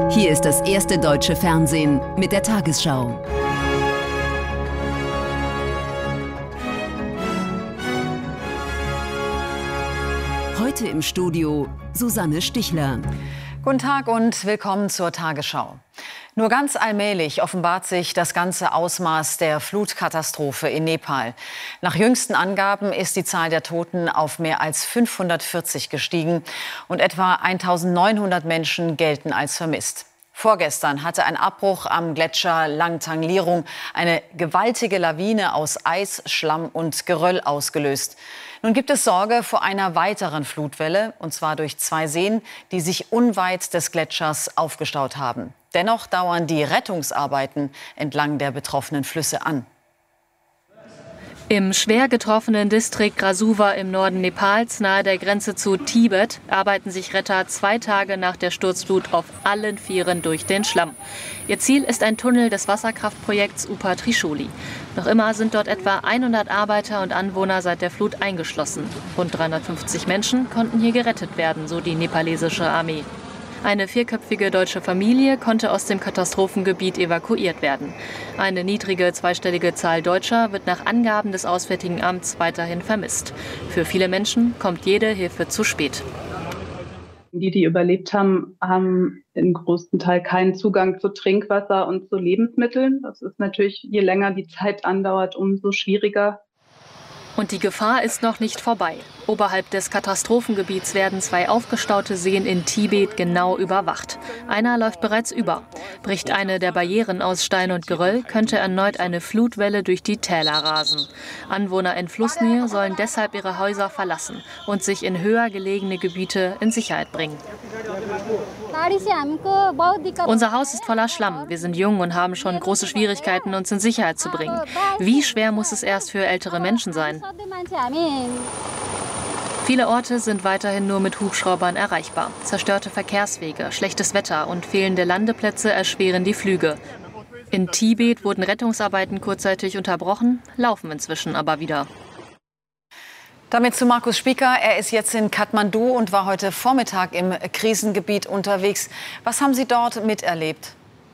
Hier ist das erste deutsche Fernsehen mit der Tagesschau. Heute im Studio Susanne Stichler. Guten Tag und willkommen zur Tagesschau. Nur ganz allmählich offenbart sich das ganze Ausmaß der Flutkatastrophe in Nepal. Nach jüngsten Angaben ist die Zahl der Toten auf mehr als 540 gestiegen und etwa 1900 Menschen gelten als vermisst. Vorgestern hatte ein Abbruch am Gletscher Langtang Lirung eine gewaltige Lawine aus Eis, Schlamm und Geröll ausgelöst. Nun gibt es Sorge vor einer weiteren Flutwelle, und zwar durch zwei Seen, die sich unweit des Gletschers aufgestaut haben. Dennoch dauern die Rettungsarbeiten entlang der betroffenen Flüsse an. Im schwer getroffenen Distrikt Rasuwa im Norden Nepals, nahe der Grenze zu Tibet, arbeiten sich Retter 2 Tage nach der Sturzflut auf allen Vieren durch den Schlamm. Ihr Ziel ist ein Tunnel des Wasserkraftprojekts Upa Trishuli. Noch immer sind dort etwa 100 Arbeiter und Anwohner seit der Flut eingeschlossen. Rund 350 Menschen konnten hier gerettet werden, so die nepalesische Armee. Eine 4-köpfige deutsche Familie konnte aus dem Katastrophengebiet evakuiert werden. Eine niedrige zweistellige Zahl Deutscher wird nach Angaben des Auswärtigen Amts weiterhin vermisst. Für viele Menschen kommt jede Hilfe zu spät. Die überlebt haben, haben im größten Teil keinen Zugang zu Trinkwasser und zu Lebensmitteln. Das ist natürlich, je länger die Zeit andauert, umso schwieriger. Und die Gefahr ist noch nicht vorbei. Oberhalb des Katastrophengebiets werden 2 aufgestaute Seen in Tibet genau überwacht. Einer läuft bereits über. Bricht eine der Barrieren aus Stein und Geröll, könnte erneut eine Flutwelle durch die Täler rasen. Anwohner in Flussnähe sollen deshalb ihre Häuser verlassen und sich in höher gelegene Gebiete in Sicherheit bringen. Unser Haus ist voller Schlamm. Wir sind jung und haben schon große Schwierigkeiten, uns in Sicherheit zu bringen. Wie schwer muss es erst für ältere Menschen sein? Viele Orte sind weiterhin nur mit Hubschraubern erreichbar. Zerstörte Verkehrswege, schlechtes Wetter und fehlende Landeplätze erschweren die Flüge. In Tibet wurden Rettungsarbeiten kurzzeitig unterbrochen, laufen inzwischen aber wieder. Damit zu Markus Spieker. Er ist jetzt in Kathmandu und war heute Vormittag im Krisengebiet unterwegs. Was haben Sie dort miterlebt?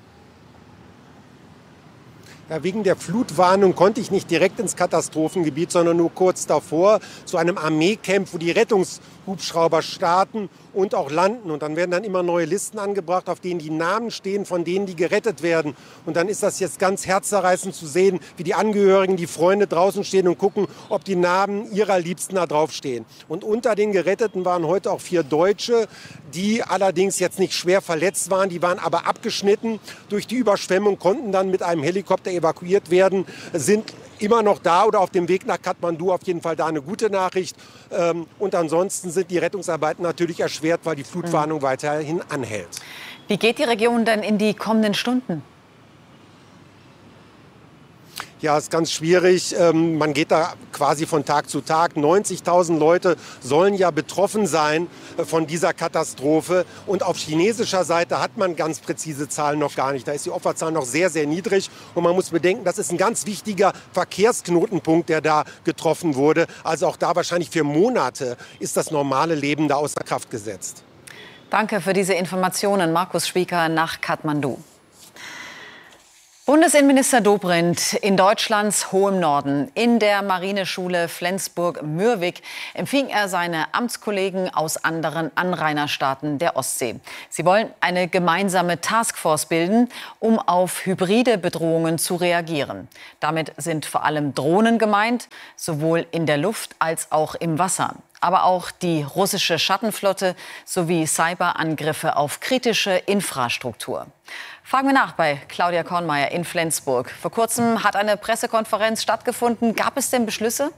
Ja, wegen der Flutwarnung konnte ich nicht direkt ins Katastrophengebiet, sondern nur kurz davor zu einem Armeecamp, wo die Rettungshubschrauber starten und auch landen. Und dann werden dann immer neue Listen angebracht, auf denen die Namen stehen von denen, die gerettet werden. Und dann ist das jetzt ganz herzzerreißend zu sehen, wie die Angehörigen, die Freunde draußen stehen und gucken, ob die Namen ihrer Liebsten da draufstehen. Und unter den Geretteten waren heute auch 4 Deutsche, die allerdings jetzt nicht schwer verletzt waren. Die waren aber abgeschnitten durch die Überschwemmung, konnten dann mit einem Helikopter evakuiert werden, sind immer noch da oder auf dem Weg nach Kathmandu. Auf jeden Fall da eine gute Nachricht. Und ansonsten sind die Rettungsarbeiten natürlich erschwert, weil die Flutwarnung weiterhin anhält. Wie geht die Region denn in die kommenden Stunden? Ja, ist ganz schwierig. Man geht da quasi von Tag zu Tag. 90.000 Leute sollen ja betroffen sein von dieser Katastrophe. Und auf chinesischer Seite hat man ganz präzise Zahlen noch gar nicht. Da ist die Opferzahl noch sehr, sehr niedrig. Und man muss bedenken, das ist ein ganz wichtiger Verkehrsknotenpunkt, der da getroffen wurde. Also auch da wahrscheinlich für Monate ist das normale Leben da außer Kraft gesetzt. Danke für diese Informationen, Markus Spieker nach Kathmandu. Bundesinnenminister Dobrindt in Deutschlands hohem Norden. In der Marineschule Flensburg-Mürwik empfing er seine Amtskollegen aus anderen Anrainerstaaten der Ostsee. Sie wollen eine gemeinsame Taskforce bilden, um auf hybride Bedrohungen zu reagieren. Damit sind vor allem Drohnen gemeint, sowohl in der Luft als auch im Wasser. Aber auch die russische Schattenflotte sowie Cyberangriffe auf kritische Infrastruktur. Fragen wir nach bei Claudia Kornmeier in Flensburg. Vor kurzem hat eine Pressekonferenz stattgefunden. Gab es denn Beschlüsse?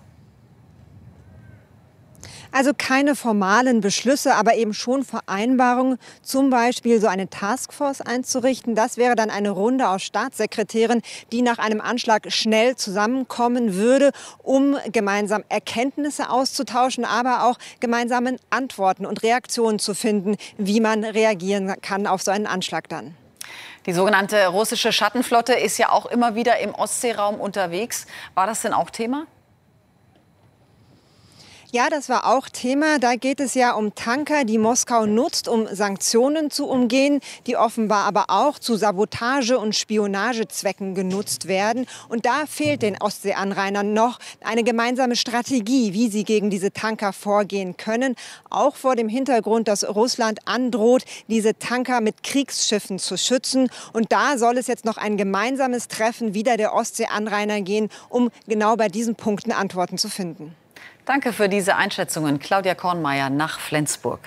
Also keine formalen Beschlüsse, aber eben schon Vereinbarungen, zum Beispiel so eine Taskforce einzurichten. Das wäre dann eine Runde aus Staatssekretären, die nach einem Anschlag schnell zusammenkommen würde, um gemeinsam Erkenntnisse auszutauschen, aber auch gemeinsame Antworten und Reaktionen zu finden, wie man reagieren kann auf so einen Anschlag dann. Die sogenannte russische Schattenflotte ist ja auch immer wieder im Ostseeraum unterwegs. War das denn auch Thema? Ja, das war auch Thema. Da geht es ja um Tanker, die Moskau nutzt, um Sanktionen zu umgehen, die offenbar aber auch zu Sabotage- und Spionagezwecken genutzt werden. Und da fehlt den Ostseeanrainern noch eine gemeinsame Strategie, wie sie gegen diese Tanker vorgehen können. Auch vor dem Hintergrund, dass Russland androht, diese Tanker mit Kriegsschiffen zu schützen. Und da soll es jetzt noch ein gemeinsames Treffen wieder der Ostseeanrainer gehen, um genau bei diesen Punkten Antworten zu finden. Danke für diese Einschätzungen, Claudia Kornmeier nach Flensburg.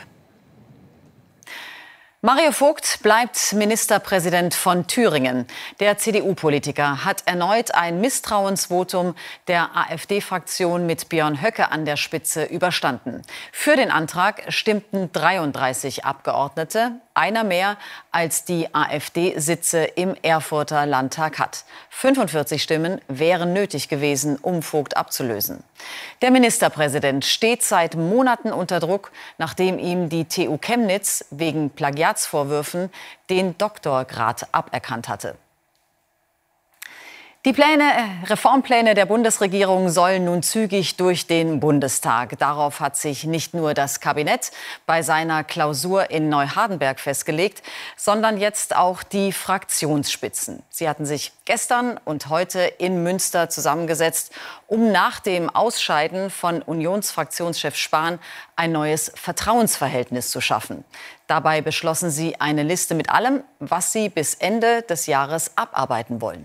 Mario Vogt bleibt Ministerpräsident von Thüringen. Der CDU-Politiker hat erneut ein Misstrauensvotum der AfD-Fraktion mit Björn Höcke an der Spitze überstanden. Für den Antrag stimmten 33 Abgeordnete, einer mehr als die AfD-Sitze im Erfurter Landtag hat. 45 Stimmen wären nötig gewesen, um Vogt abzulösen. Der Ministerpräsident steht seit Monaten unter Druck, nachdem ihm die TU Chemnitz wegen Plagiatsvorwürfen den Doktorgrad aberkannt hatte. Die Reformpläne der Bundesregierung sollen nun zügig durch den Bundestag. Darauf hat sich nicht nur das Kabinett bei seiner Klausur in Neuhardenberg festgelegt, sondern jetzt auch die Fraktionsspitzen. Sie hatten sich gestern und heute in Münster zusammengesetzt, um nach dem Ausscheiden von Unionsfraktionschef Spahn ein neues Vertrauensverhältnis zu schaffen. Dabei beschlossen sie eine Liste mit allem, was sie bis Ende des Jahres abarbeiten wollen.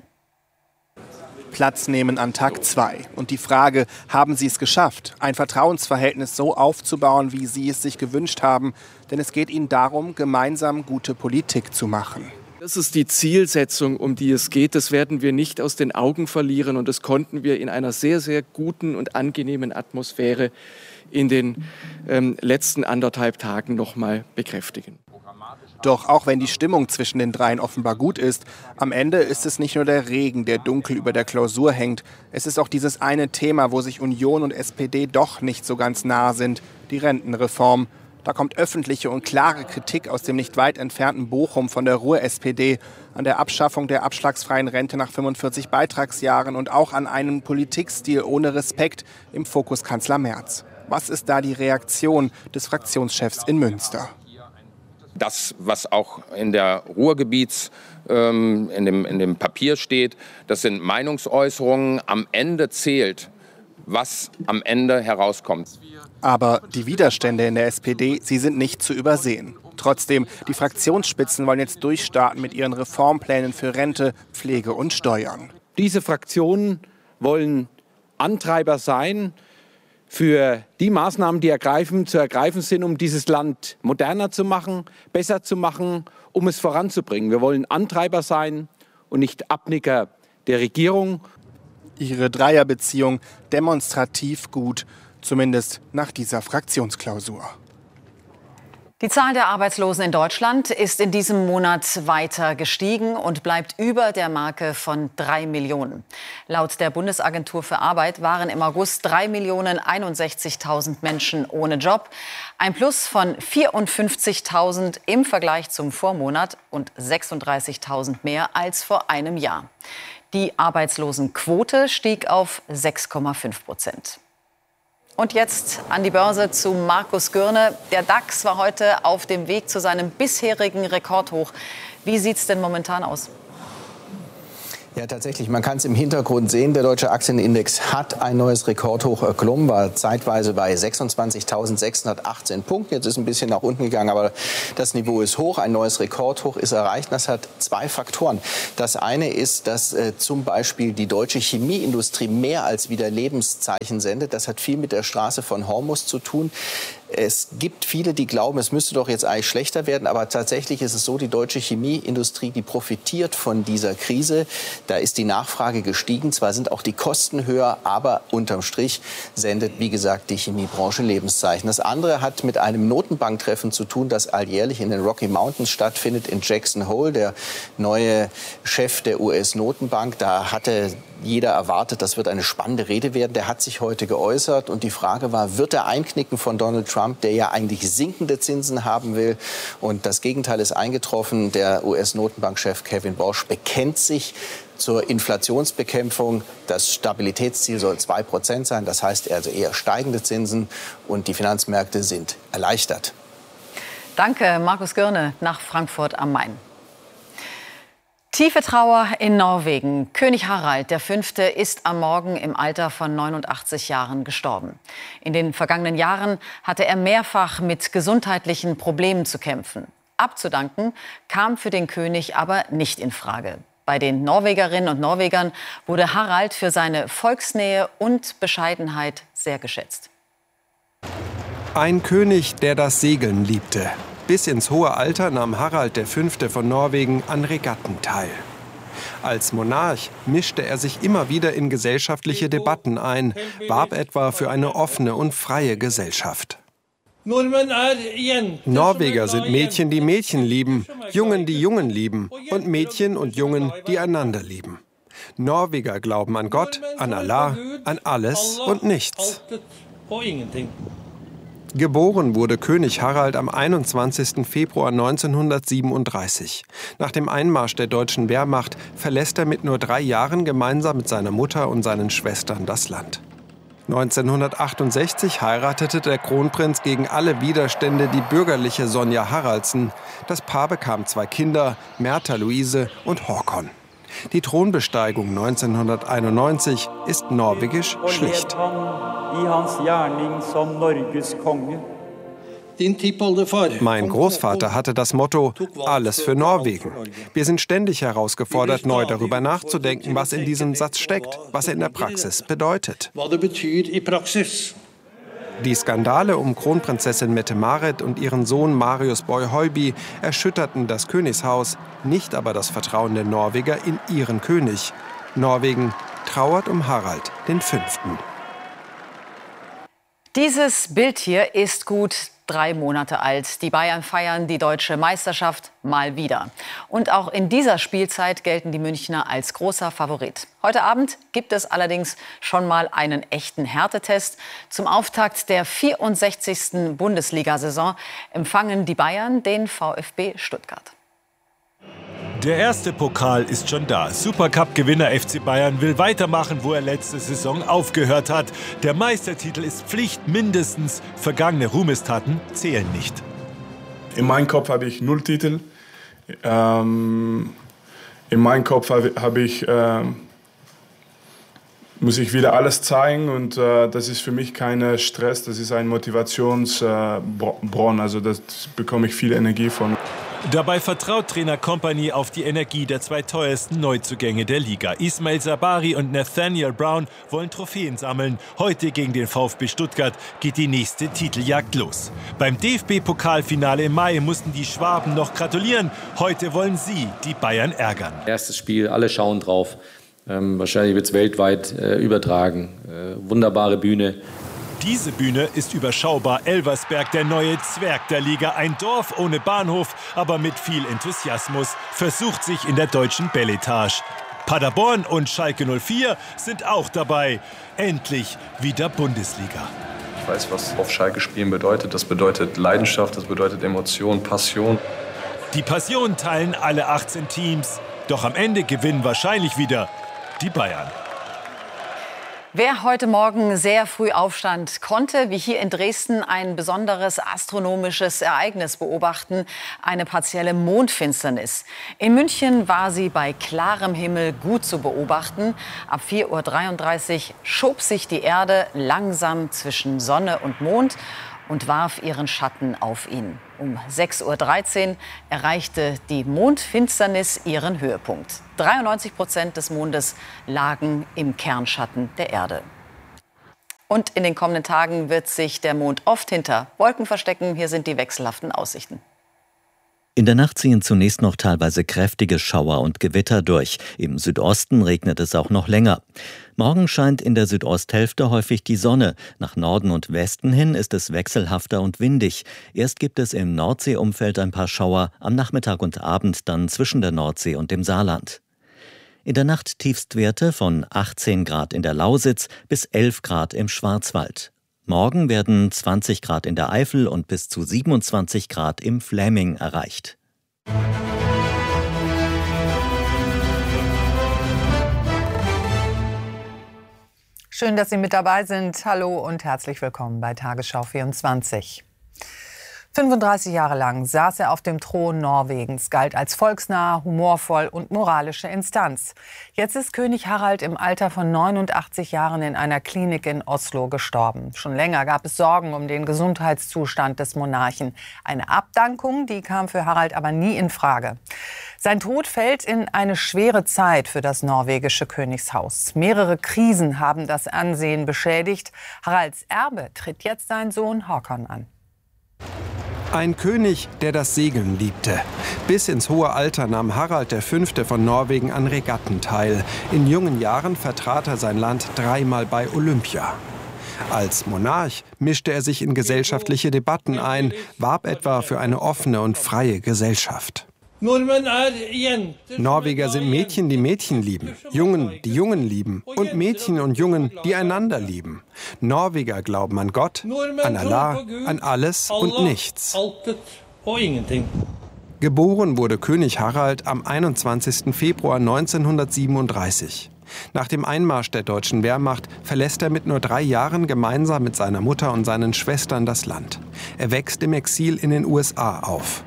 Platz nehmen an Tag 2. Und die Frage, haben Sie es geschafft, ein Vertrauensverhältnis so aufzubauen, wie Sie es sich gewünscht haben? Denn es geht Ihnen darum, gemeinsam gute Politik zu machen. Das ist die Zielsetzung, um die es geht. Das werden wir nicht aus den Augen verlieren. Und das konnten wir in einer sehr, sehr guten und angenehmen Atmosphäre in den letzten 1,5 Tagen noch mal bekräftigen. Doch auch wenn die Stimmung zwischen den dreien offenbar gut ist, am Ende ist es nicht nur der Regen, der dunkel über der Klausur hängt. Es ist auch dieses eine Thema, wo sich Union und SPD doch nicht so ganz nah sind, die Rentenreform. Da kommt öffentliche und klare Kritik aus dem nicht weit entfernten Bochum von der Ruhr-SPD an der Abschaffung der abschlagsfreien Rente nach 45 Beitragsjahren und auch an einem Politikstil ohne Respekt im Fokus Kanzler Merz. Was ist da die Reaktion des Fraktionschefs in Münster? Das, was auch in der Ruhrgebiets, in dem Papier steht, das sind Meinungsäußerungen. Am Ende zählt, was am Ende herauskommt. Aber die Widerstände in der SPD, sie sind nicht zu übersehen. Trotzdem, die Fraktionsspitzen wollen jetzt durchstarten mit ihren Reformplänen für Rente, Pflege und Steuern. Diese Fraktionen wollen Antreiber sein für die Maßnahmen, die zu ergreifen sind, um dieses Land moderner zu machen, besser zu machen, um es voranzubringen. Wir wollen Antreiber sein und nicht Abnicker der Regierung. Ihre Dreierbeziehung demonstrativ gut, zumindest nach dieser Fraktionsklausur. Die Zahl der Arbeitslosen in Deutschland ist in diesem Monat weiter gestiegen und bleibt über der Marke von 3 Millionen. Laut der Bundesagentur für Arbeit waren im August 3.061.000 Menschen ohne Job. Ein Plus von 54.000 im Vergleich zum Vormonat und 36.000 mehr als vor einem Jahr. Die Arbeitslosenquote stieg auf 6,5%. Und jetzt an die Börse zu Markus Gürne. Der DAX war heute auf dem Weg zu seinem bisherigen Rekordhoch. Wie sieht es denn momentan aus? Ja, tatsächlich. Man kann es im Hintergrund sehen. Der deutsche Aktienindex hat ein neues Rekordhoch erklommen, war zeitweise bei 26.618 Punkten. Jetzt ist ein bisschen nach unten gegangen, aber das Niveau ist hoch. Ein neues Rekordhoch ist erreicht. Das hat zwei Faktoren. Das eine ist, dass zum Beispiel die deutsche Chemieindustrie mehr als wieder Lebenszeichen sendet. Das hat viel mit der Straße von Hormuz zu tun. Es gibt viele, die glauben, es müsste doch jetzt eigentlich schlechter werden. Aber tatsächlich ist es so, die deutsche Chemieindustrie, die profitiert von dieser Krise. Da ist die Nachfrage gestiegen. Zwar sind auch die Kosten höher, aber unterm Strich sendet, wie gesagt, die Chemiebranche Lebenszeichen. Das andere hat mit einem Notenbanktreffen zu tun, das alljährlich in den Rocky Mountains stattfindet, in Jackson Hole. Der neue Chef der US-Notenbank, da hatte jeder erwartet, das wird eine spannende Rede werden. Der hat sich heute geäußert und die Frage war, wird er einknicken von Donald Trump, der ja eigentlich sinkende Zinsen haben will? Und das Gegenteil ist eingetroffen. Der US-Notenbankchef Kevin Warsh bekennt sich zur Inflationsbekämpfung. Das Stabilitätsziel soll 2% sein. Das heißt also eher steigende Zinsen und die Finanzmärkte sind erleichtert. Danke, Markus Girne nach Frankfurt am Main. Tiefe Trauer in Norwegen. König Harald V. ist am Morgen im Alter von 89 Jahren gestorben. In den vergangenen Jahren hatte er mehrfach mit gesundheitlichen Problemen zu kämpfen. Abzudanken kam für den König aber nicht in Frage. Bei den Norwegerinnen und Norwegern wurde Harald für seine Volksnähe und Bescheidenheit sehr geschätzt. Ein König, der das Segeln liebte. Bis ins hohe Alter nahm Harald V. von Norwegen an Regatten teil. Als Monarch mischte er sich immer wieder in gesellschaftliche Debatten ein, warb etwa für eine offene und freie Gesellschaft. Norweger sind Mädchen, die Mädchen lieben, Jungen, die Jungen lieben und Mädchen und Jungen, die einander lieben. Norweger glauben an Gott, an Allah, an alles und nichts. Geboren wurde König Harald am 21. Februar 1937. Nach dem Einmarsch der deutschen Wehrmacht verlässt er mit nur 3 Jahren gemeinsam mit seiner Mutter und seinen Schwestern das Land. 1968 heiratete der Kronprinz gegen alle Widerstände die bürgerliche Sonja Haraldsen. Das Paar bekam 2 Kinder, Märtha Luise und Håkon. Die Thronbesteigung 1991 ist norwegisch schlicht. Mein Großvater hatte das Motto, alles für Norwegen. Wir sind ständig herausgefordert, neu darüber nachzudenken, was in diesem Satz steckt, was er in der Praxis bedeutet. Die Skandale um Kronprinzessin Mette-Marit und ihren Sohn Marius Boy-Høiby erschütterten das Königshaus, nicht aber das Vertrauen der Norweger in ihren König. Norwegen trauert um Harald V. Dieses Bild hier ist gut 3 Monate alt. Die Bayern feiern die deutsche Meisterschaft mal wieder. Und auch in dieser Spielzeit gelten die Münchner als großer Favorit. Heute Abend gibt es allerdings schon mal einen echten Härtetest. Zum Auftakt der 64. Bundesliga-Saison empfangen die Bayern den VfB Stuttgart. Der erste Pokal ist schon da. Supercup-Gewinner FC Bayern will weitermachen, wo er letzte Saison aufgehört hat. Der Meistertitel ist Pflicht mindestens. Vergangene Ruhmestaten zählen nicht. In meinem Kopf habe ich 0 Titel. In meinem Kopf muss ich wieder alles zeigen und das ist für mich kein Stress, das ist ein Motivationsbronn, also das bekomme ich viel Energie von. Dabei vertraut Trainer Kompany auf die Energie der 2 teuersten Neuzugänge der Liga. Ismail Sabari und Nathaniel Brown wollen Trophäen sammeln. Heute gegen den VfB Stuttgart geht die nächste Titeljagd los. Beim DFB-Pokalfinale im Mai mussten die Schwaben noch gratulieren. Heute wollen sie die Bayern ärgern. Erstes Spiel, alle schauen drauf. Wahrscheinlich wird es weltweit übertragen. Wunderbare Bühne. Diese Bühne ist überschaubar. Elversberg, der neue Zwerg der Liga. Ein Dorf ohne Bahnhof, aber mit viel Enthusiasmus. Versucht sich in der deutschen Belletage. Paderborn und Schalke 04 sind auch dabei. Endlich wieder Bundesliga. Ich weiß, was auf Schalke spielen bedeutet. Das bedeutet Leidenschaft, das bedeutet Emotion, Passion. Die Passion teilen alle 18 Teams. Doch am Ende gewinnen wahrscheinlich wieder die Bayern. Wer heute Morgen sehr früh aufstand, konnte, wie hier in Dresden, ein besonderes astronomisches Ereignis beobachten, eine partielle Mondfinsternis. In München war sie bei klarem Himmel gut zu beobachten. Ab 4:33 Uhr schob sich die Erde langsam zwischen Sonne und Mond und warf ihren Schatten auf ihn. Um 6:13 Uhr erreichte die Mondfinsternis ihren Höhepunkt. 93% des Mondes lagen im Kernschatten der Erde. Und in den kommenden Tagen wird sich der Mond oft hinter Wolken verstecken. Hier sind die wechselhaften Aussichten. In der Nacht ziehen zunächst noch teilweise kräftige Schauer und Gewitter durch. Im Südosten regnet es auch noch länger. Morgen scheint in der Südosthälfte häufig die Sonne. Nach Norden und Westen hin ist es wechselhafter und windig. Erst gibt es im Nordseeumfeld ein paar Schauer, am Nachmittag und Abend dann zwischen der Nordsee und dem Saarland. In der Nacht Tiefstwerte von 18 Grad in der Lausitz bis 11 Grad im Schwarzwald. Morgen werden 20 Grad in der Eifel und bis zu 27 Grad im Fläming erreicht. Schön, dass Sie mit dabei sind. Hallo und herzlich willkommen bei Tagesschau 24. 35 Jahre lang saß er auf dem Thron Norwegens, galt als volksnah, humorvoll und moralische Instanz. Jetzt ist König Harald im Alter von 89 Jahren in einer Klinik in Oslo gestorben. Schon länger gab es Sorgen um den Gesundheitszustand des Monarchen. Eine Abdankung, die kam für Harald aber nie in Frage. Sein Tod fällt in eine schwere Zeit für das norwegische Königshaus. Mehrere Krisen haben das Ansehen beschädigt. Haralds Erbe tritt jetzt sein Sohn Håkon an. Ein König, der das Segeln liebte. Bis ins hohe Alter nahm Harald V. von Norwegen an Regatten teil. In jungen Jahren vertrat er sein Land 3-mal bei Olympia. Als Monarch mischte er sich in gesellschaftliche Debatten ein, warb etwa für eine offene und freie Gesellschaft. Norweger sind Mädchen, die Mädchen lieben, Jungen, die Jungen lieben und Mädchen und Jungen, die einander lieben. Norweger glauben an Gott, an Allah, an alles und nichts. Geboren wurde König Harald am 21. Februar 1937. Nach dem Einmarsch der deutschen Wehrmacht verlässt er mit nur 3 Jahren gemeinsam mit seiner Mutter und seinen Schwestern das Land. Er wächst im Exil in den USA auf.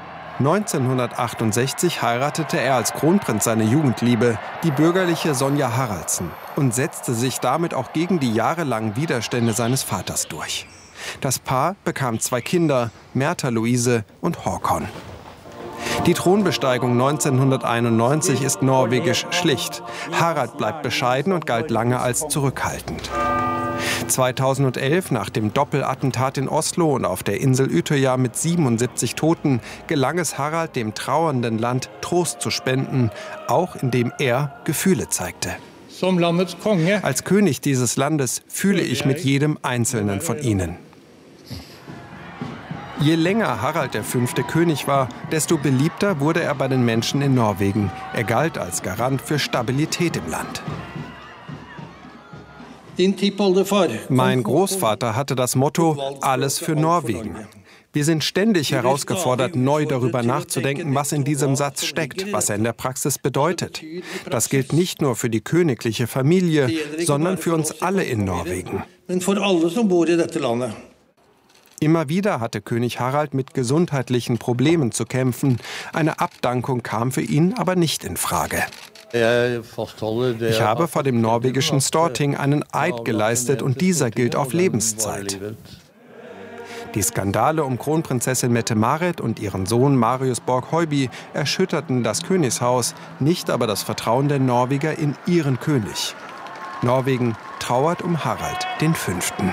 1968 heiratete er als Kronprinz seine Jugendliebe, die bürgerliche Sonja Haraldsen, und setzte sich damit auch gegen die jahrelangen Widerstände seines Vaters durch. Das Paar bekam 2 Kinder, Märtha Louise und Håkon. Die Thronbesteigung 1991 ist norwegisch schlicht. Harald bleibt bescheiden und galt lange als zurückhaltend. 2011, nach dem Doppelattentat in Oslo und auf der Insel Utøya mit 77 Toten, gelang es Harald, dem trauernden Land Trost zu spenden, auch indem er Gefühle zeigte. Als König dieses Landes fühle ich mit jedem Einzelnen von ihnen. Je länger Harald V. König war, desto beliebter wurde er bei den Menschen in Norwegen. Er galt als Garant für Stabilität im Land. Mein Großvater hatte das Motto, alles für Norwegen. Wir sind ständig herausgefordert, neu darüber nachzudenken, was in diesem Satz steckt, was er in der Praxis bedeutet. Das gilt nicht nur für die königliche Familie, sondern für uns alle in Norwegen. Immer wieder hatte König Harald mit gesundheitlichen Problemen zu kämpfen. Eine Abdankung kam für ihn aber nicht in Frage. Ich habe vor dem norwegischen Storting einen Eid geleistet und dieser gilt auf Lebenszeit. Die Skandale um Kronprinzessin Mette-Marit und ihren Sohn Marius Borg-Høiby erschütterten das Königshaus, nicht aber das Vertrauen der Norweger in ihren König. Norwegen trauert um Harald V.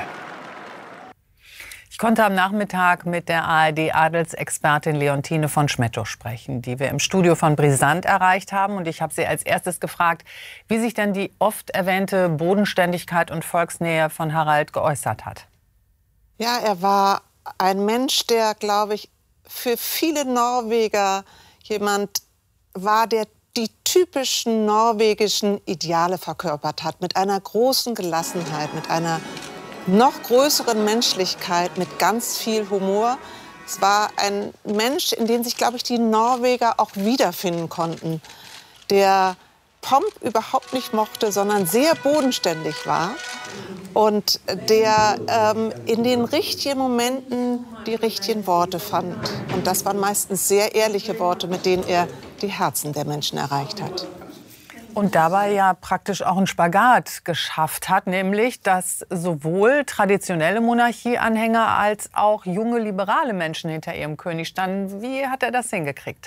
Ich konnte am Nachmittag mit der ARD-Adelsexpertin Leontine von Schmettow sprechen, die wir im Studio von Brisant erreicht haben. Und ich habe sie als erstes gefragt, wie sich denn die oft erwähnte Bodenständigkeit und Volksnähe von Harald geäußert hat. Ja, er war ein Mensch, der, glaube ich, für viele Norweger jemand war, der die typischen norwegischen Ideale verkörpert hat. Mit einer großen Gelassenheit, mit einer noch größeren Menschlichkeit, mit ganz viel Humor. Es war ein Mensch, in dem sich, glaube ich, die Norweger auch wiederfinden konnten, der Pomp überhaupt nicht mochte, sondern sehr bodenständig war und der in den richtigen Momenten die richtigen Worte fand. Und das waren meistens sehr ehrliche Worte, mit denen er die Herzen der Menschen erreicht hat. Und dabei ja praktisch auch einen Spagat geschafft hat, nämlich, dass sowohl traditionelle Monarchieanhänger als auch junge liberale Menschen hinter ihrem König standen. Wie hat er das hingekriegt?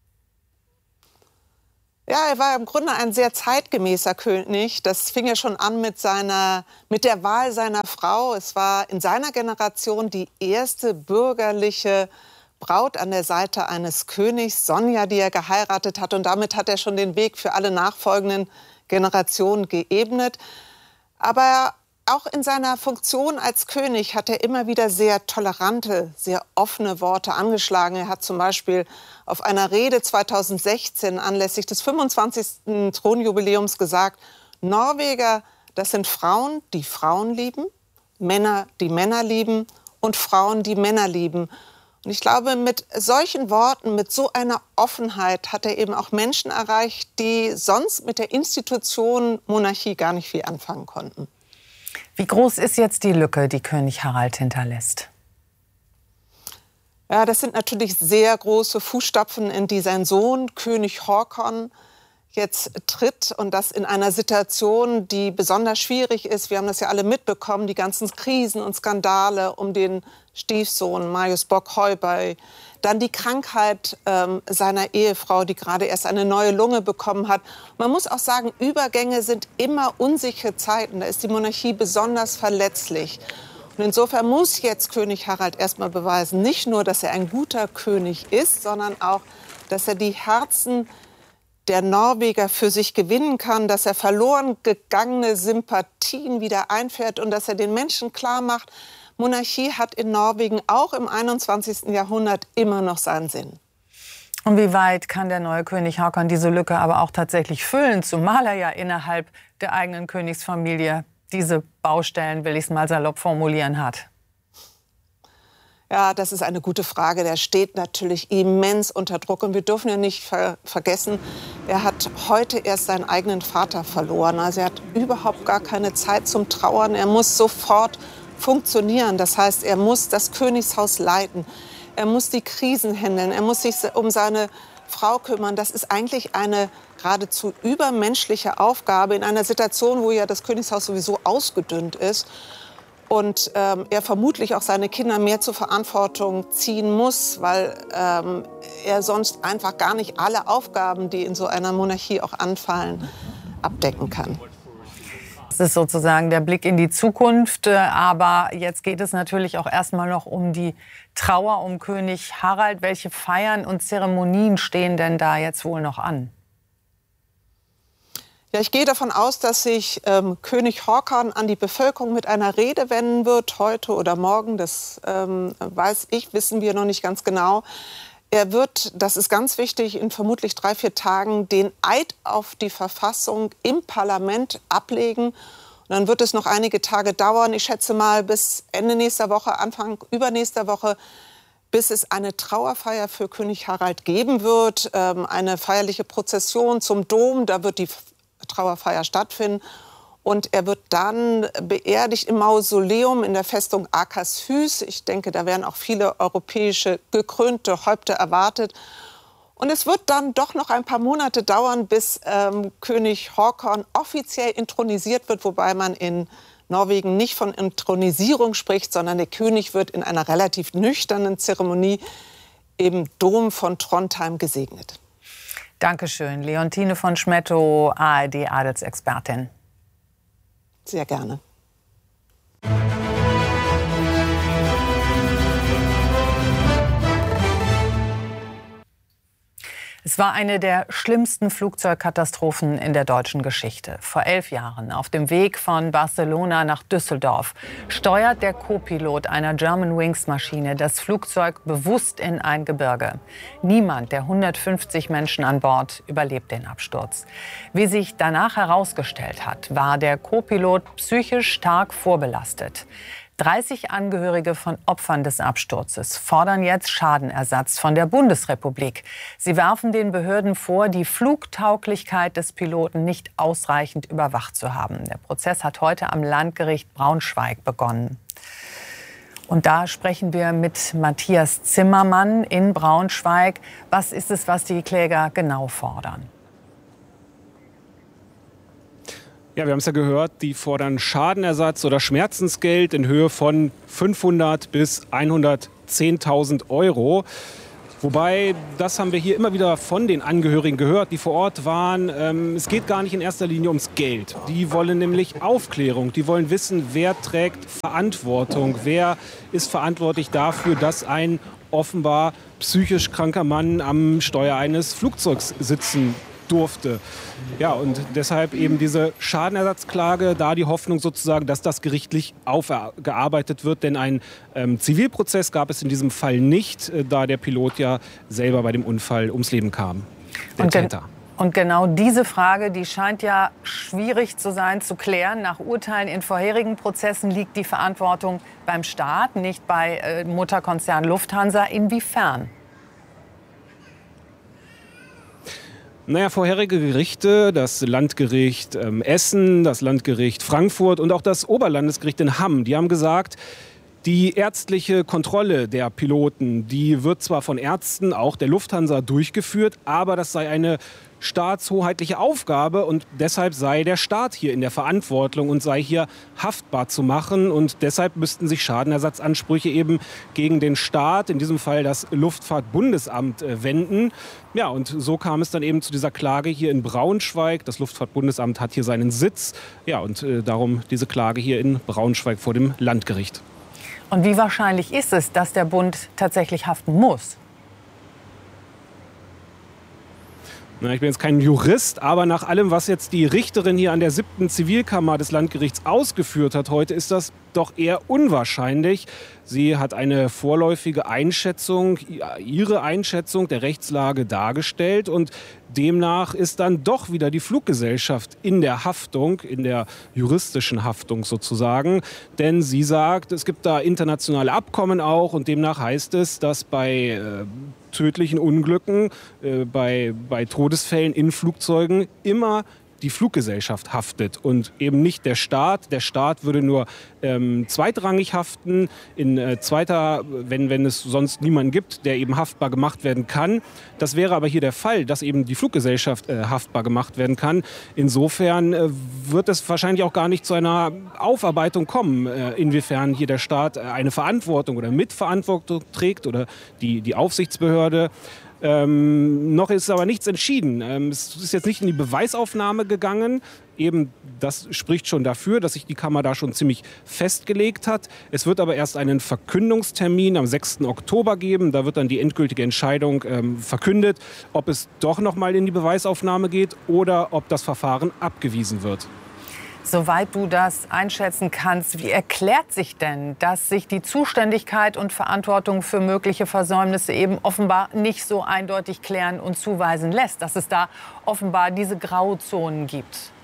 Ja, er war im Grunde ein sehr zeitgemäßer König. Das fing ja schon an mit der Wahl seiner Frau. Es war in seiner Generation die erste bürgerliche Braut an der Seite eines Königs, Sonja, die er geheiratet hat. Und damit hat er schon den Weg für alle nachfolgenden Generationen geebnet. Aber auch in seiner Funktion als König hat er immer wieder sehr tolerante, sehr offene Worte angeschlagen. Er hat zum Beispiel auf einer Rede 2016 anlässlich des 25. Thronjubiläums gesagt, Norweger, das sind Frauen, die Frauen lieben, Männer, die Männer lieben und Frauen, die Männer lieben. Und ich glaube, mit solchen Worten, mit so einer Offenheit hat er eben auch Menschen erreicht, die sonst mit der Institution Monarchie gar nicht viel anfangen konnten. Wie groß ist jetzt die Lücke, die König Harald hinterlässt? Ja, das sind natürlich sehr große Fußstapfen, in die sein Sohn König Håkon jetzt tritt, und das in einer Situation, die besonders schwierig ist. Wir haben das ja alle mitbekommen, die ganzen Krisen und Skandale um den Stiefsohn Marius Bock-Heuberg. Dann die Krankheit seiner Ehefrau, die gerade erst eine neue Lunge bekommen hat. Man muss auch sagen, Übergänge sind immer unsichere Zeiten. Da ist die Monarchie besonders verletzlich. Und insofern muss jetzt König Harald erstmal beweisen, nicht nur, dass er ein guter König ist, sondern auch, dass er die Herzen der Norweger für sich gewinnen kann, dass er verloren gegangene Sympathien wieder einfährt und dass er den Menschen klar macht, Monarchie hat in Norwegen auch im 21. Jahrhundert immer noch seinen Sinn. Und wie weit kann der neue König Håkon diese Lücke aber auch tatsächlich füllen, zumal er ja innerhalb der eigenen Königsfamilie diese Baustellen, will ich es mal salopp formulieren, hat? Ja, das ist eine gute Frage. Der steht natürlich immens unter Druck. Und wir dürfen ja nicht vergessen, er hat heute erst seinen eigenen Vater verloren. Also er hat überhaupt gar keine Zeit zum Trauern. Er muss sofort funktionieren. Das heißt, er muss das Königshaus leiten. Er muss die Krisen handeln. Er muss sich um seine Frau kümmern. Das ist eigentlich eine geradezu übermenschliche Aufgabe in einer Situation, wo ja das Königshaus sowieso ausgedünnt ist und er vermutlich auch seine Kinder mehr zur Verantwortung ziehen muss, weil er sonst einfach gar nicht alle Aufgaben, die in so einer Monarchie auch anfallen, abdecken kann. Das ist sozusagen der Blick in die Zukunft. Aber jetzt geht es natürlich auch erstmal noch um die Trauer um König Harald. Welche Feiern und Zeremonien stehen denn da jetzt wohl noch an? Ja, ich gehe davon aus, dass sich König Håkon an die Bevölkerung mit einer Rede wenden wird, heute oder morgen. Das wissen wir noch nicht ganz genau. Er wird, das ist ganz wichtig, in vermutlich 3-4 Tagen den Eid auf die Verfassung im Parlament ablegen. Und dann wird es noch einige Tage dauern, ich schätze mal bis Ende nächster Woche, Anfang übernächster Woche, bis es eine Trauerfeier für König Harald geben wird. Eine feierliche Prozession zum Dom, da wird die Trauerfeier stattfinden. Und er wird dann beerdigt im Mausoleum in der Festung Akershus. Ich denke, da werden auch viele europäische gekrönte Häupter erwartet. Und es wird dann doch noch ein paar Monate dauern, bis König Håkon offiziell intronisiert wird, wobei man in Norwegen nicht von Intronisierung spricht, sondern der König wird in einer relativ nüchternen Zeremonie im Dom von Trondheim gesegnet. Dankeschön, Leontine von Schmettow, ARD-Adelsexpertin. Sehr gerne. Es war eine der schlimmsten Flugzeugkatastrophen in der deutschen Geschichte. Vor 11 Jahren, auf dem Weg von Barcelona nach Düsseldorf, steuert der Co-Pilot einer Germanwings-Maschine das Flugzeug bewusst in ein Gebirge. Niemand der 150 Menschen an Bord überlebt den Absturz. Wie sich danach herausgestellt hat, war der Co-Pilot psychisch stark vorbelastet. 30 Angehörige von Opfern des Absturzes fordern jetzt Schadenersatz von der Bundesrepublik. Sie werfen den Behörden vor, die Flugtauglichkeit des Piloten nicht ausreichend überwacht zu haben. Der Prozess hat heute am Landgericht Braunschweig begonnen. Und da sprechen wir mit Matthias Zimmermann in Braunschweig. Was ist es, was die Kläger genau fordern? Ja, wir haben es ja gehört, die fordern Schadenersatz oder Schmerzensgeld in Höhe von 500 bis 110.000 Euro. Wobei, das haben wir hier immer wieder von den Angehörigen gehört, die vor Ort waren. Es geht gar nicht in erster Linie ums Geld. Die wollen nämlich Aufklärung. Die wollen wissen, wer trägt Verantwortung. Wer ist verantwortlich dafür, dass ein offenbar psychisch kranker Mann am Steuer eines Flugzeugs sitzen durfte. Ja, und deshalb eben diese Schadenersatzklage, da die Hoffnung sozusagen, dass das gerichtlich aufgearbeitet wird. Denn ein Zivilprozess gab es in diesem Fall nicht, da der Pilot ja selber bei dem Unfall ums Leben kam, der Täter. Und genau diese Frage, die scheint ja schwierig zu sein, zu klären. Nach Urteilen in vorherigen Prozessen liegt die Verantwortung beim Staat, nicht bei Mutterkonzern Lufthansa. Inwiefern? Naja, vorherige Gerichte, das Landgericht Essen, das Landgericht Frankfurt und auch das Oberlandesgericht in Hamm, die haben gesagt, die ärztliche Kontrolle der Piloten, die wird zwar von Ärzten, auch der Lufthansa, durchgeführt, aber das sei eine staatshoheitliche Aufgabe und deshalb sei der Staat hier in der Verantwortung und sei hier haftbar zu machen und deshalb müssten sich Schadenersatzansprüche eben gegen den Staat, in diesem Fall das Luftfahrtbundesamt, wenden. Ja, und so kam es dann eben zu dieser Klage hier in Braunschweig. Das Luftfahrtbundesamt hat hier seinen Sitz. Ja, und darum diese Klage hier in Braunschweig vor dem Landgericht. Und wie wahrscheinlich ist es, dass der Bund tatsächlich haften muss? Ich bin jetzt kein Jurist, aber nach allem, was jetzt die Richterin hier an der 7. Zivilkammer des Landgerichts ausgeführt hat heute, ist das doch eher unwahrscheinlich. Sie hat eine vorläufige Einschätzung, ihre Einschätzung der Rechtslage dargestellt und demnach ist dann doch wieder die Fluggesellschaft in der Haftung, in der juristischen Haftung sozusagen. Denn sie sagt, es gibt da internationale Abkommen auch und demnach heißt es, dass bei tödlichen Unglücken, bei Todesfällen in Flugzeugen immer die Fluggesellschaft haftet und eben nicht der Staat. Der Staat würde nur zweitrangig haften, wenn es sonst niemanden gibt, der eben haftbar gemacht werden kann. Das wäre aber hier der Fall, dass eben die Fluggesellschaft haftbar gemacht werden kann. Insofern wird es wahrscheinlich auch gar nicht zu einer Aufarbeitung kommen, inwiefern hier der Staat eine Verantwortung oder Mitverantwortung trägt oder die Aufsichtsbehörde. Noch ist aber nichts entschieden. Es ist jetzt nicht in die Beweisaufnahme gegangen. Eben, das spricht schon dafür, dass sich die Kammer da schon ziemlich festgelegt hat. Es wird aber erst einen Verkündungstermin am 6. Oktober geben. Da wird dann die endgültige Entscheidung verkündet, ob es doch noch mal in die Beweisaufnahme geht oder ob das Verfahren abgewiesen wird. Soweit du das einschätzen kannst, wie erklärt sich denn, dass sich die Zuständigkeit und Verantwortung für mögliche Versäumnisse eben offenbar nicht so eindeutig klären und zuweisen lässt, dass es da offenbar diese Grauzonen gibt?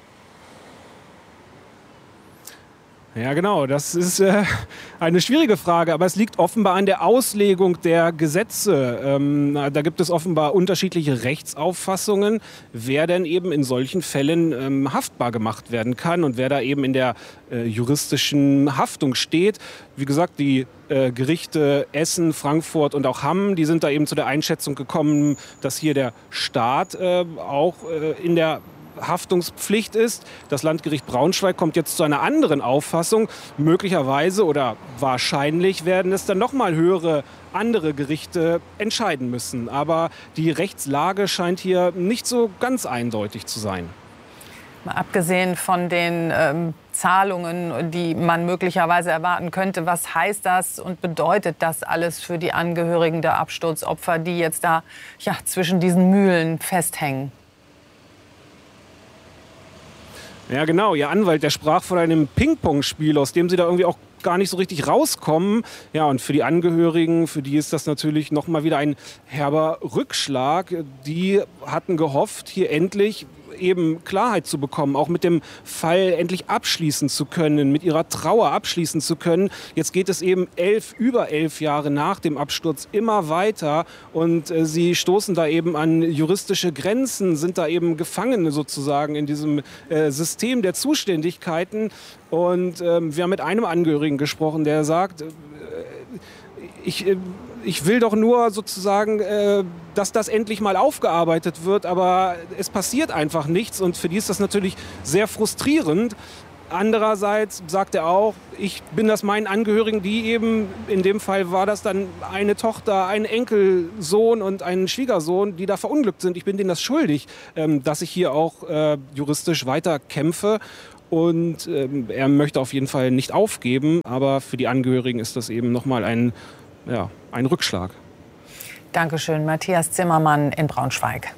Ja, genau. Das ist eine schwierige Frage, aber es liegt offenbar an der Auslegung der Gesetze. Da gibt es offenbar unterschiedliche Rechtsauffassungen, wer denn eben in solchen Fällen haftbar gemacht werden kann und wer da eben in der juristischen Haftung steht. Wie gesagt, die Gerichte Essen, Frankfurt und auch Hamm, die sind da eben zu der Einschätzung gekommen, dass hier der Staat auch in der Haftungspflicht ist. Das Landgericht Braunschweig kommt jetzt zu einer anderen Auffassung. Möglicherweise oder wahrscheinlich werden es dann noch mal höhere andere Gerichte entscheiden müssen. Aber die Rechtslage scheint hier nicht so ganz eindeutig zu sein. Mal abgesehen von den Zahlungen, die man möglicherweise erwarten könnte, was heißt das und bedeutet das alles für die Angehörigen der Absturzopfer, die jetzt da zwischen diesen Mühlen festhängen? Ja, genau. Ihr Anwalt, der sprach von einem Ping-Pong-Spiel, aus dem sie da irgendwie auch gar nicht so richtig rauskommen. Ja, und für die Angehörigen, für die ist das natürlich noch mal wieder ein herber Rückschlag. Die hatten gehofft, hier endlich eben Klarheit zu bekommen, auch mit dem Fall endlich abschließen zu können, mit ihrer Trauer abschließen zu können. Jetzt geht es eben über 11 Jahre nach dem Absturz immer weiter und sie stoßen da eben an juristische Grenzen, sind da eben Gefangene sozusagen in diesem System der Zuständigkeiten. Und wir haben mit einem Angehörigen gesprochen, der sagt, ich will doch nur sozusagen, dass das endlich mal aufgearbeitet wird, aber es passiert einfach nichts und für die ist das natürlich sehr frustrierend. Andererseits sagt er auch, ich bin das meinen Angehörigen, die eben, in dem Fall war das dann eine Tochter, ein Enkelsohn und ein Schwiegersohn, die da verunglückt sind. Ich bin denen das schuldig, dass ich hier auch juristisch weiter kämpfe. Und er möchte auf jeden Fall nicht aufgeben, aber für die Angehörigen ist das eben nochmal ein Rückschlag. Dankeschön, Matthias Zimmermann in Braunschweig.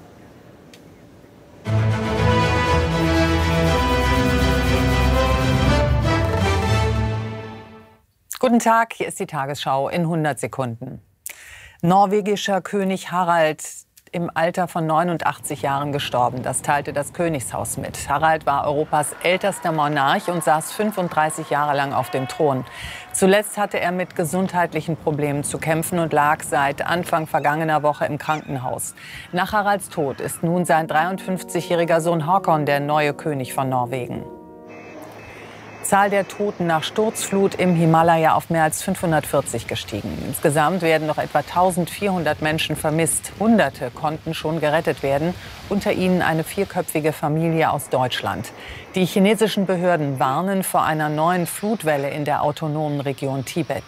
Guten Tag, hier ist die Tagesschau in 100 Sekunden. Norwegischer König Harald im Alter von 89 Jahren gestorben. Das teilte das Königshaus mit. Harald war Europas ältester Monarch und saß 35 Jahre lang auf dem Thron. Zuletzt hatte er mit gesundheitlichen Problemen zu kämpfen und lag seit Anfang vergangener Woche im Krankenhaus. Nach Haralds Tod ist nun sein 53-jähriger Sohn Håkon der neue König von Norwegen. Zahl der Toten nach Sturzflut im Himalaya auf mehr als 540 gestiegen. Insgesamt werden noch etwa 1400 Menschen vermisst. Hunderte konnten schon gerettet werden, unter ihnen eine 4-köpfige Familie aus Deutschland. Die chinesischen Behörden warnen vor einer neuen Flutwelle in der autonomen Region Tibet.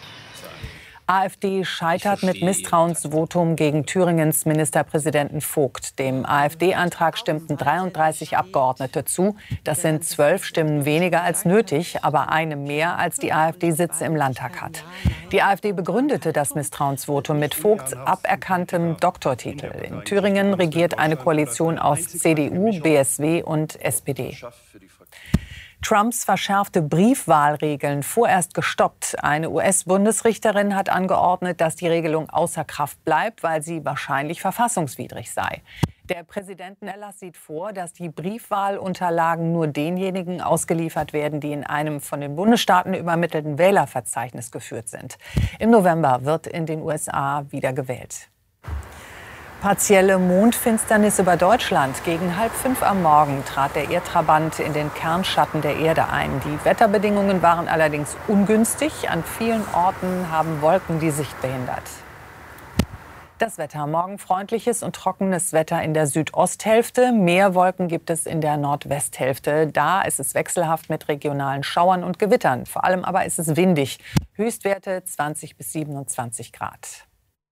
AfD scheitert mit Misstrauensvotum gegen Thüringens Ministerpräsidenten Vogt. Dem AfD-Antrag stimmten 33 Abgeordnete zu. Das sind 12 Stimmen weniger als nötig, aber eine mehr, als die AfD Sitze im Landtag hat. Die AfD begründete das Misstrauensvotum mit Vogts aberkanntem Doktortitel. In Thüringen regiert eine Koalition aus CDU, BSW und SPD. Trumps verschärfte Briefwahlregeln vorerst gestoppt. Eine US-Bundesrichterin hat angeordnet, dass die Regelung außer Kraft bleibt, weil sie wahrscheinlich verfassungswidrig sei. Der Präsidentenerlass sieht vor, dass die Briefwahlunterlagen nur denjenigen ausgeliefert werden, die in einem von den Bundesstaaten übermittelten Wählerverzeichnis geführt sind. Im November wird in den USA wieder gewählt. Partielle Mondfinsternis über Deutschland. Gegen 4:30 am Morgen trat der Erdtrabant in den Kernschatten der Erde ein. Die Wetterbedingungen waren allerdings ungünstig. An vielen Orten haben Wolken die Sicht behindert. Das Wetter. Morgen freundliches und trockenes Wetter in der Südosthälfte. Mehr Wolken gibt es in der Nordwesthälfte. Da ist es wechselhaft mit regionalen Schauern und Gewittern. Vor allem aber ist es windig. Höchstwerte 20 bis 27 Grad.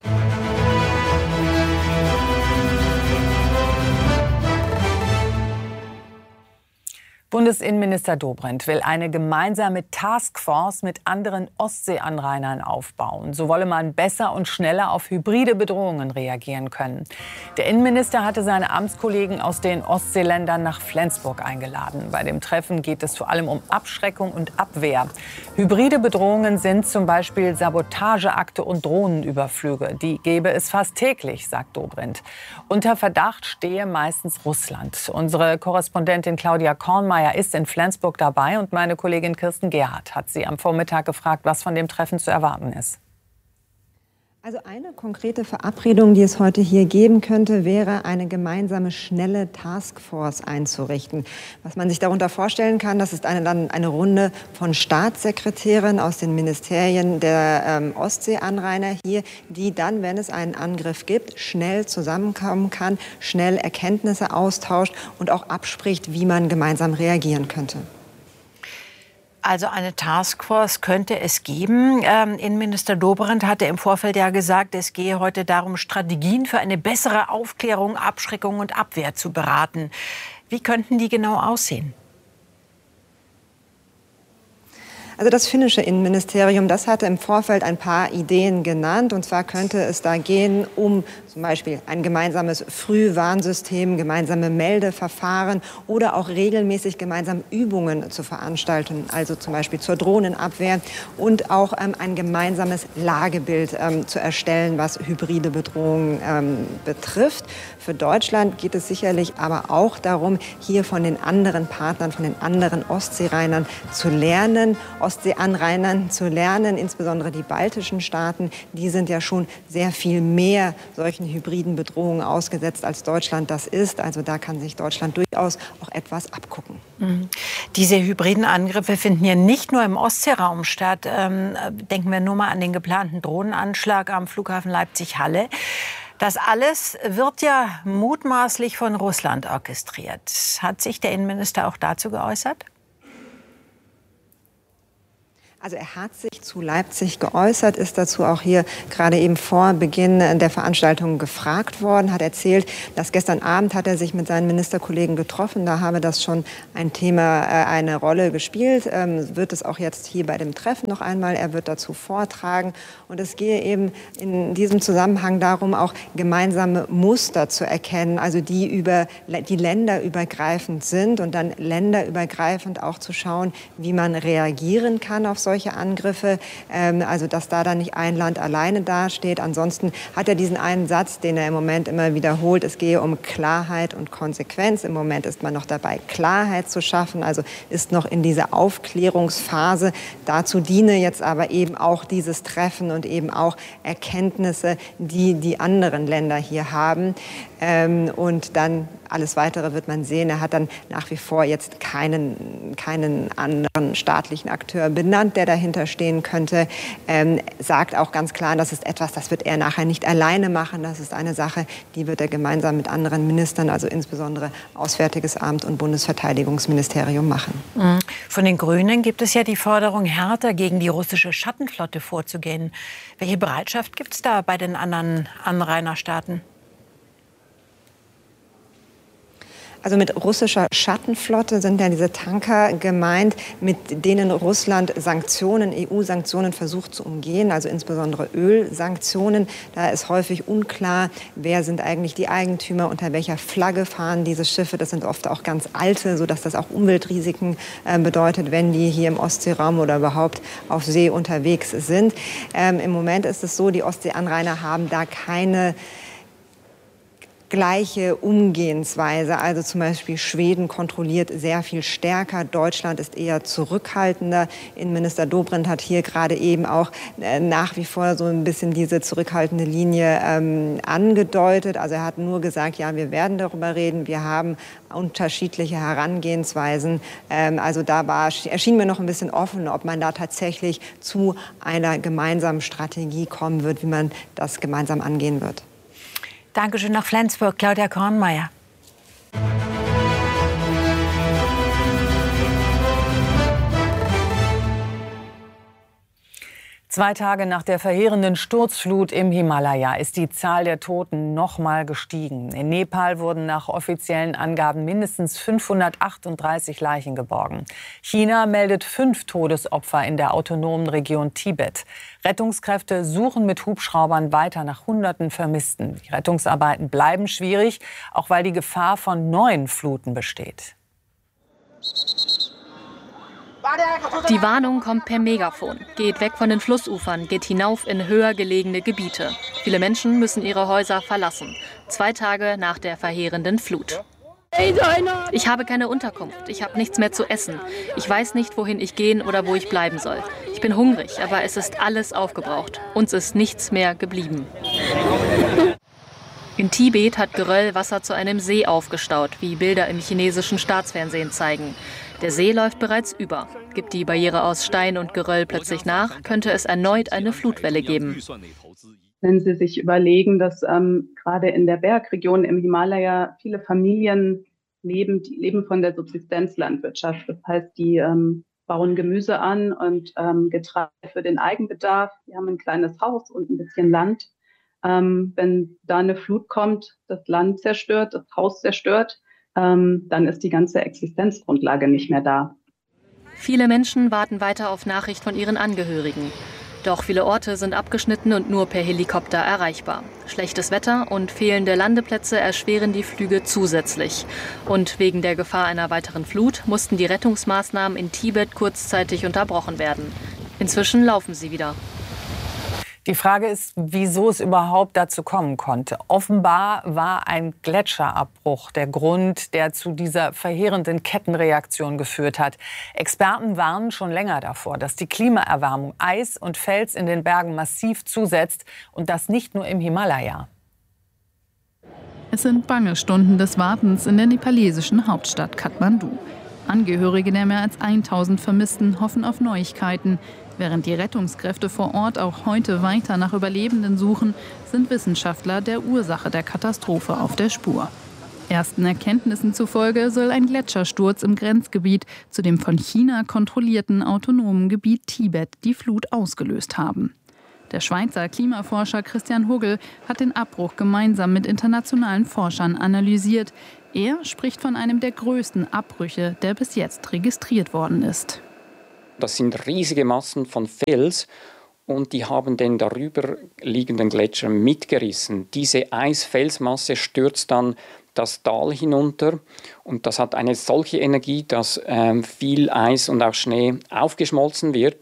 Bundesinnenminister Dobrindt will eine gemeinsame Taskforce mit anderen Ostseeanrainern aufbauen. So wolle man besser und schneller auf hybride Bedrohungen reagieren können. Der Innenminister hatte seine Amtskollegen aus den Ostseeländern nach Flensburg eingeladen. Bei dem Treffen geht es vor allem um Abschreckung und Abwehr. Hybride Bedrohungen sind zum Beispiel Sabotageakte und Drohnenüberflüge. Die gebe es fast täglich, sagt Dobrindt. Unter Verdacht stehe meistens Russland. Unsere Korrespondentin Claudia Kornmeier ist in Flensburg dabei und meine Kollegin Kirsten Gerhardt hat sie am Vormittag gefragt, was von dem Treffen zu erwarten ist. Also eine konkrete Verabredung, die es heute hier geben könnte, wäre eine gemeinsame schnelle Taskforce einzurichten. Was man sich darunter vorstellen kann, das ist dann eine Runde von Staatssekretären aus den Ministerien der Ostseeanrainer hier, die dann, wenn es einen Angriff gibt, schnell zusammenkommen kann, schnell Erkenntnisse austauscht und auch abspricht, wie man gemeinsam reagieren könnte. Also eine Taskforce könnte es geben. Innenminister Dobrindt hatte im Vorfeld ja gesagt, es gehe heute darum, Strategien für eine bessere Aufklärung, Abschreckung und Abwehr zu beraten. Wie könnten die genau aussehen? Also das finnische Innenministerium, das hatte im Vorfeld ein paar Ideen genannt. Und zwar könnte es da gehen um zum Beispiel ein gemeinsames Frühwarnsystem, gemeinsame Meldeverfahren oder auch regelmäßig gemeinsam Übungen zu veranstalten, also zum Beispiel zur Drohnenabwehr und auch ein gemeinsames Lagebild zu erstellen, was hybride Bedrohungen betrifft. Für Deutschland geht es sicherlich aber auch darum, hier von den anderen Partnern, von den anderen Ostseeanrainern zu lernen, insbesondere die baltischen Staaten, die sind ja schon sehr viel mehr solchen hybriden Bedrohungen ausgesetzt, als Deutschland das ist. Also da kann sich Deutschland durchaus auch etwas abgucken. Diese hybriden Angriffe finden ja nicht nur im Ostseeraum statt. Denken wir nur mal an den geplanten Drohnenanschlag am Flughafen Leipzig-Halle. Das alles wird ja mutmaßlich von Russland orchestriert. Hat sich der Innenminister auch dazu geäußert? Also er hat sich zu Leipzig geäußert, ist dazu auch hier gerade eben vor Beginn der Veranstaltung gefragt worden, hat erzählt, dass gestern Abend hat er sich mit seinen Ministerkollegen getroffen. Da habe das schon ein Thema, eine Rolle gespielt. Wird es auch jetzt hier bei dem Treffen noch einmal. Er wird dazu vortragen. Und es gehe eben in diesem Zusammenhang darum, auch gemeinsame Muster zu erkennen, also die länderübergreifend sind und dann länderübergreifend auch zu schauen, wie man reagieren kann auf solche Angriffe, also dass da dann nicht ein Land alleine dasteht. Ansonsten hat er diesen einen Satz, den er im Moment immer wiederholt, es gehe um Klarheit und Konsequenz. Im Moment ist man noch dabei, Klarheit zu schaffen, also ist noch in dieser Aufklärungsphase. Dazu diene jetzt aber eben auch dieses Treffen und eben auch Erkenntnisse, die die anderen Länder hier haben. Und dann alles Weitere wird man sehen. Er hat dann nach wie vor jetzt keinen anderen staatlichen Akteur benannt, der dahinter stehen könnte. Sagt auch ganz klar, das ist etwas, das wird er nachher nicht alleine machen. Das ist eine Sache, die wird er gemeinsam mit anderen Ministern, also insbesondere Auswärtiges Amt und Bundesverteidigungsministerium machen. Von den Grünen gibt es ja die Forderung, härter gegen die russische Schattenflotte vorzugehen. Welche Bereitschaft gibt es da bei den anderen Anrainerstaaten? Also mit russischer Schattenflotte sind ja diese Tanker gemeint, mit denen Russland Sanktionen, EU-Sanktionen versucht zu umgehen, also insbesondere Ölsanktionen. Da ist häufig unklar, wer sind eigentlich die Eigentümer, unter welcher Flagge fahren diese Schiffe. Das sind oft auch ganz alte, sodass das auch Umweltrisiken bedeutet, wenn die hier im Ostseeraum oder überhaupt auf See unterwegs sind. Im Moment ist es so, die Ostseeanrainer haben da keine gleiche Umgehensweise. Also zum Beispiel Schweden kontrolliert sehr viel stärker, Deutschland ist eher zurückhaltender. Innenminister Dobrindt hat hier gerade eben auch nach wie vor so ein bisschen diese zurückhaltende Linie angedeutet. Also er hat nur gesagt, ja, wir werden darüber reden, wir haben unterschiedliche Herangehensweisen. Also erschien mir noch ein bisschen offen, ob man da tatsächlich zu einer gemeinsamen Strategie kommen wird, wie man das gemeinsam angehen wird. Dankeschön nach Flensburg, Claudia Kornmeier. 2 Tage nach der verheerenden Sturzflut im Himalaya ist die Zahl der Toten noch mal gestiegen. In Nepal wurden nach offiziellen Angaben mindestens 538 Leichen geborgen. China meldet 5 Todesopfer in der autonomen Region Tibet. Rettungskräfte suchen mit Hubschraubern weiter nach Hunderten Vermissten. Die Rettungsarbeiten bleiben schwierig, auch weil die Gefahr von neuen Fluten besteht. Die Warnung kommt per Megafon. Geht weg von den Flussufern, geht hinauf in höher gelegene Gebiete. Viele Menschen müssen ihre Häuser verlassen. 2 Tage nach der verheerenden Flut. Ich habe keine Unterkunft, ich habe nichts mehr zu essen. Ich weiß nicht, wohin ich gehen oder wo ich bleiben soll. Ich bin hungrig, aber es ist alles aufgebraucht. Uns ist nichts mehr geblieben. In Tibet hat Geröll Wasser zu einem See aufgestaut, wie Bilder im chinesischen Staatsfernsehen zeigen. Der See läuft bereits über. Gibt die Barriere aus Stein und Geröll plötzlich nach, könnte es erneut eine Flutwelle geben. Wenn Sie sich überlegen, dass gerade in der Bergregion im Himalaya viele Familien leben, die leben von der Subsistenzlandwirtschaft. Das heißt, die bauen Gemüse an und Getreide für den Eigenbedarf. Die haben ein kleines Haus und ein bisschen Land. Wenn da eine Flut kommt, das Land zerstört, das Haus zerstört, dann ist die ganze Existenzgrundlage nicht mehr da. Viele Menschen warten weiter auf Nachricht von ihren Angehörigen. Doch viele Orte sind abgeschnitten und nur per Helikopter erreichbar. Schlechtes Wetter und fehlende Landeplätze erschweren die Flüge zusätzlich. Und wegen der Gefahr einer weiteren Flut mussten die Rettungsmaßnahmen in Tibet kurzzeitig unterbrochen werden. Inzwischen laufen sie wieder. Die Frage ist, wieso es überhaupt dazu kommen konnte. Offenbar war ein Gletscherabbruch der Grund, der zu dieser verheerenden Kettenreaktion geführt hat. Experten warnen schon länger davor, dass die Klimaerwärmung Eis und Fels in den Bergen massiv zusetzt und das nicht nur im Himalaya. Es sind bange Stunden des Wartens in der nepalesischen Hauptstadt Kathmandu. Angehörige der mehr als 1000 Vermissten hoffen auf Neuigkeiten. Während die Rettungskräfte vor Ort auch heute weiter nach Überlebenden suchen, sind Wissenschaftler der Ursache der Katastrophe auf der Spur. Ersten Erkenntnissen zufolge soll ein Gletschersturz im Grenzgebiet zu dem von China kontrollierten autonomen Gebiet Tibet die Flut ausgelöst haben. Der Schweizer Klimaforscher Christian Huggel hat den Abbruch gemeinsam mit internationalen Forschern analysiert. Er spricht von einem der größten Abbrüche, der bis jetzt registriert worden ist. Das sind riesige Massen von Fels und die haben den darüber liegenden Gletscher mitgerissen. Diese Eis-Felsmasse stürzt dann das Tal hinunter und das hat eine solche Energie, dass viel Eis und auch Schnee aufgeschmolzen wird.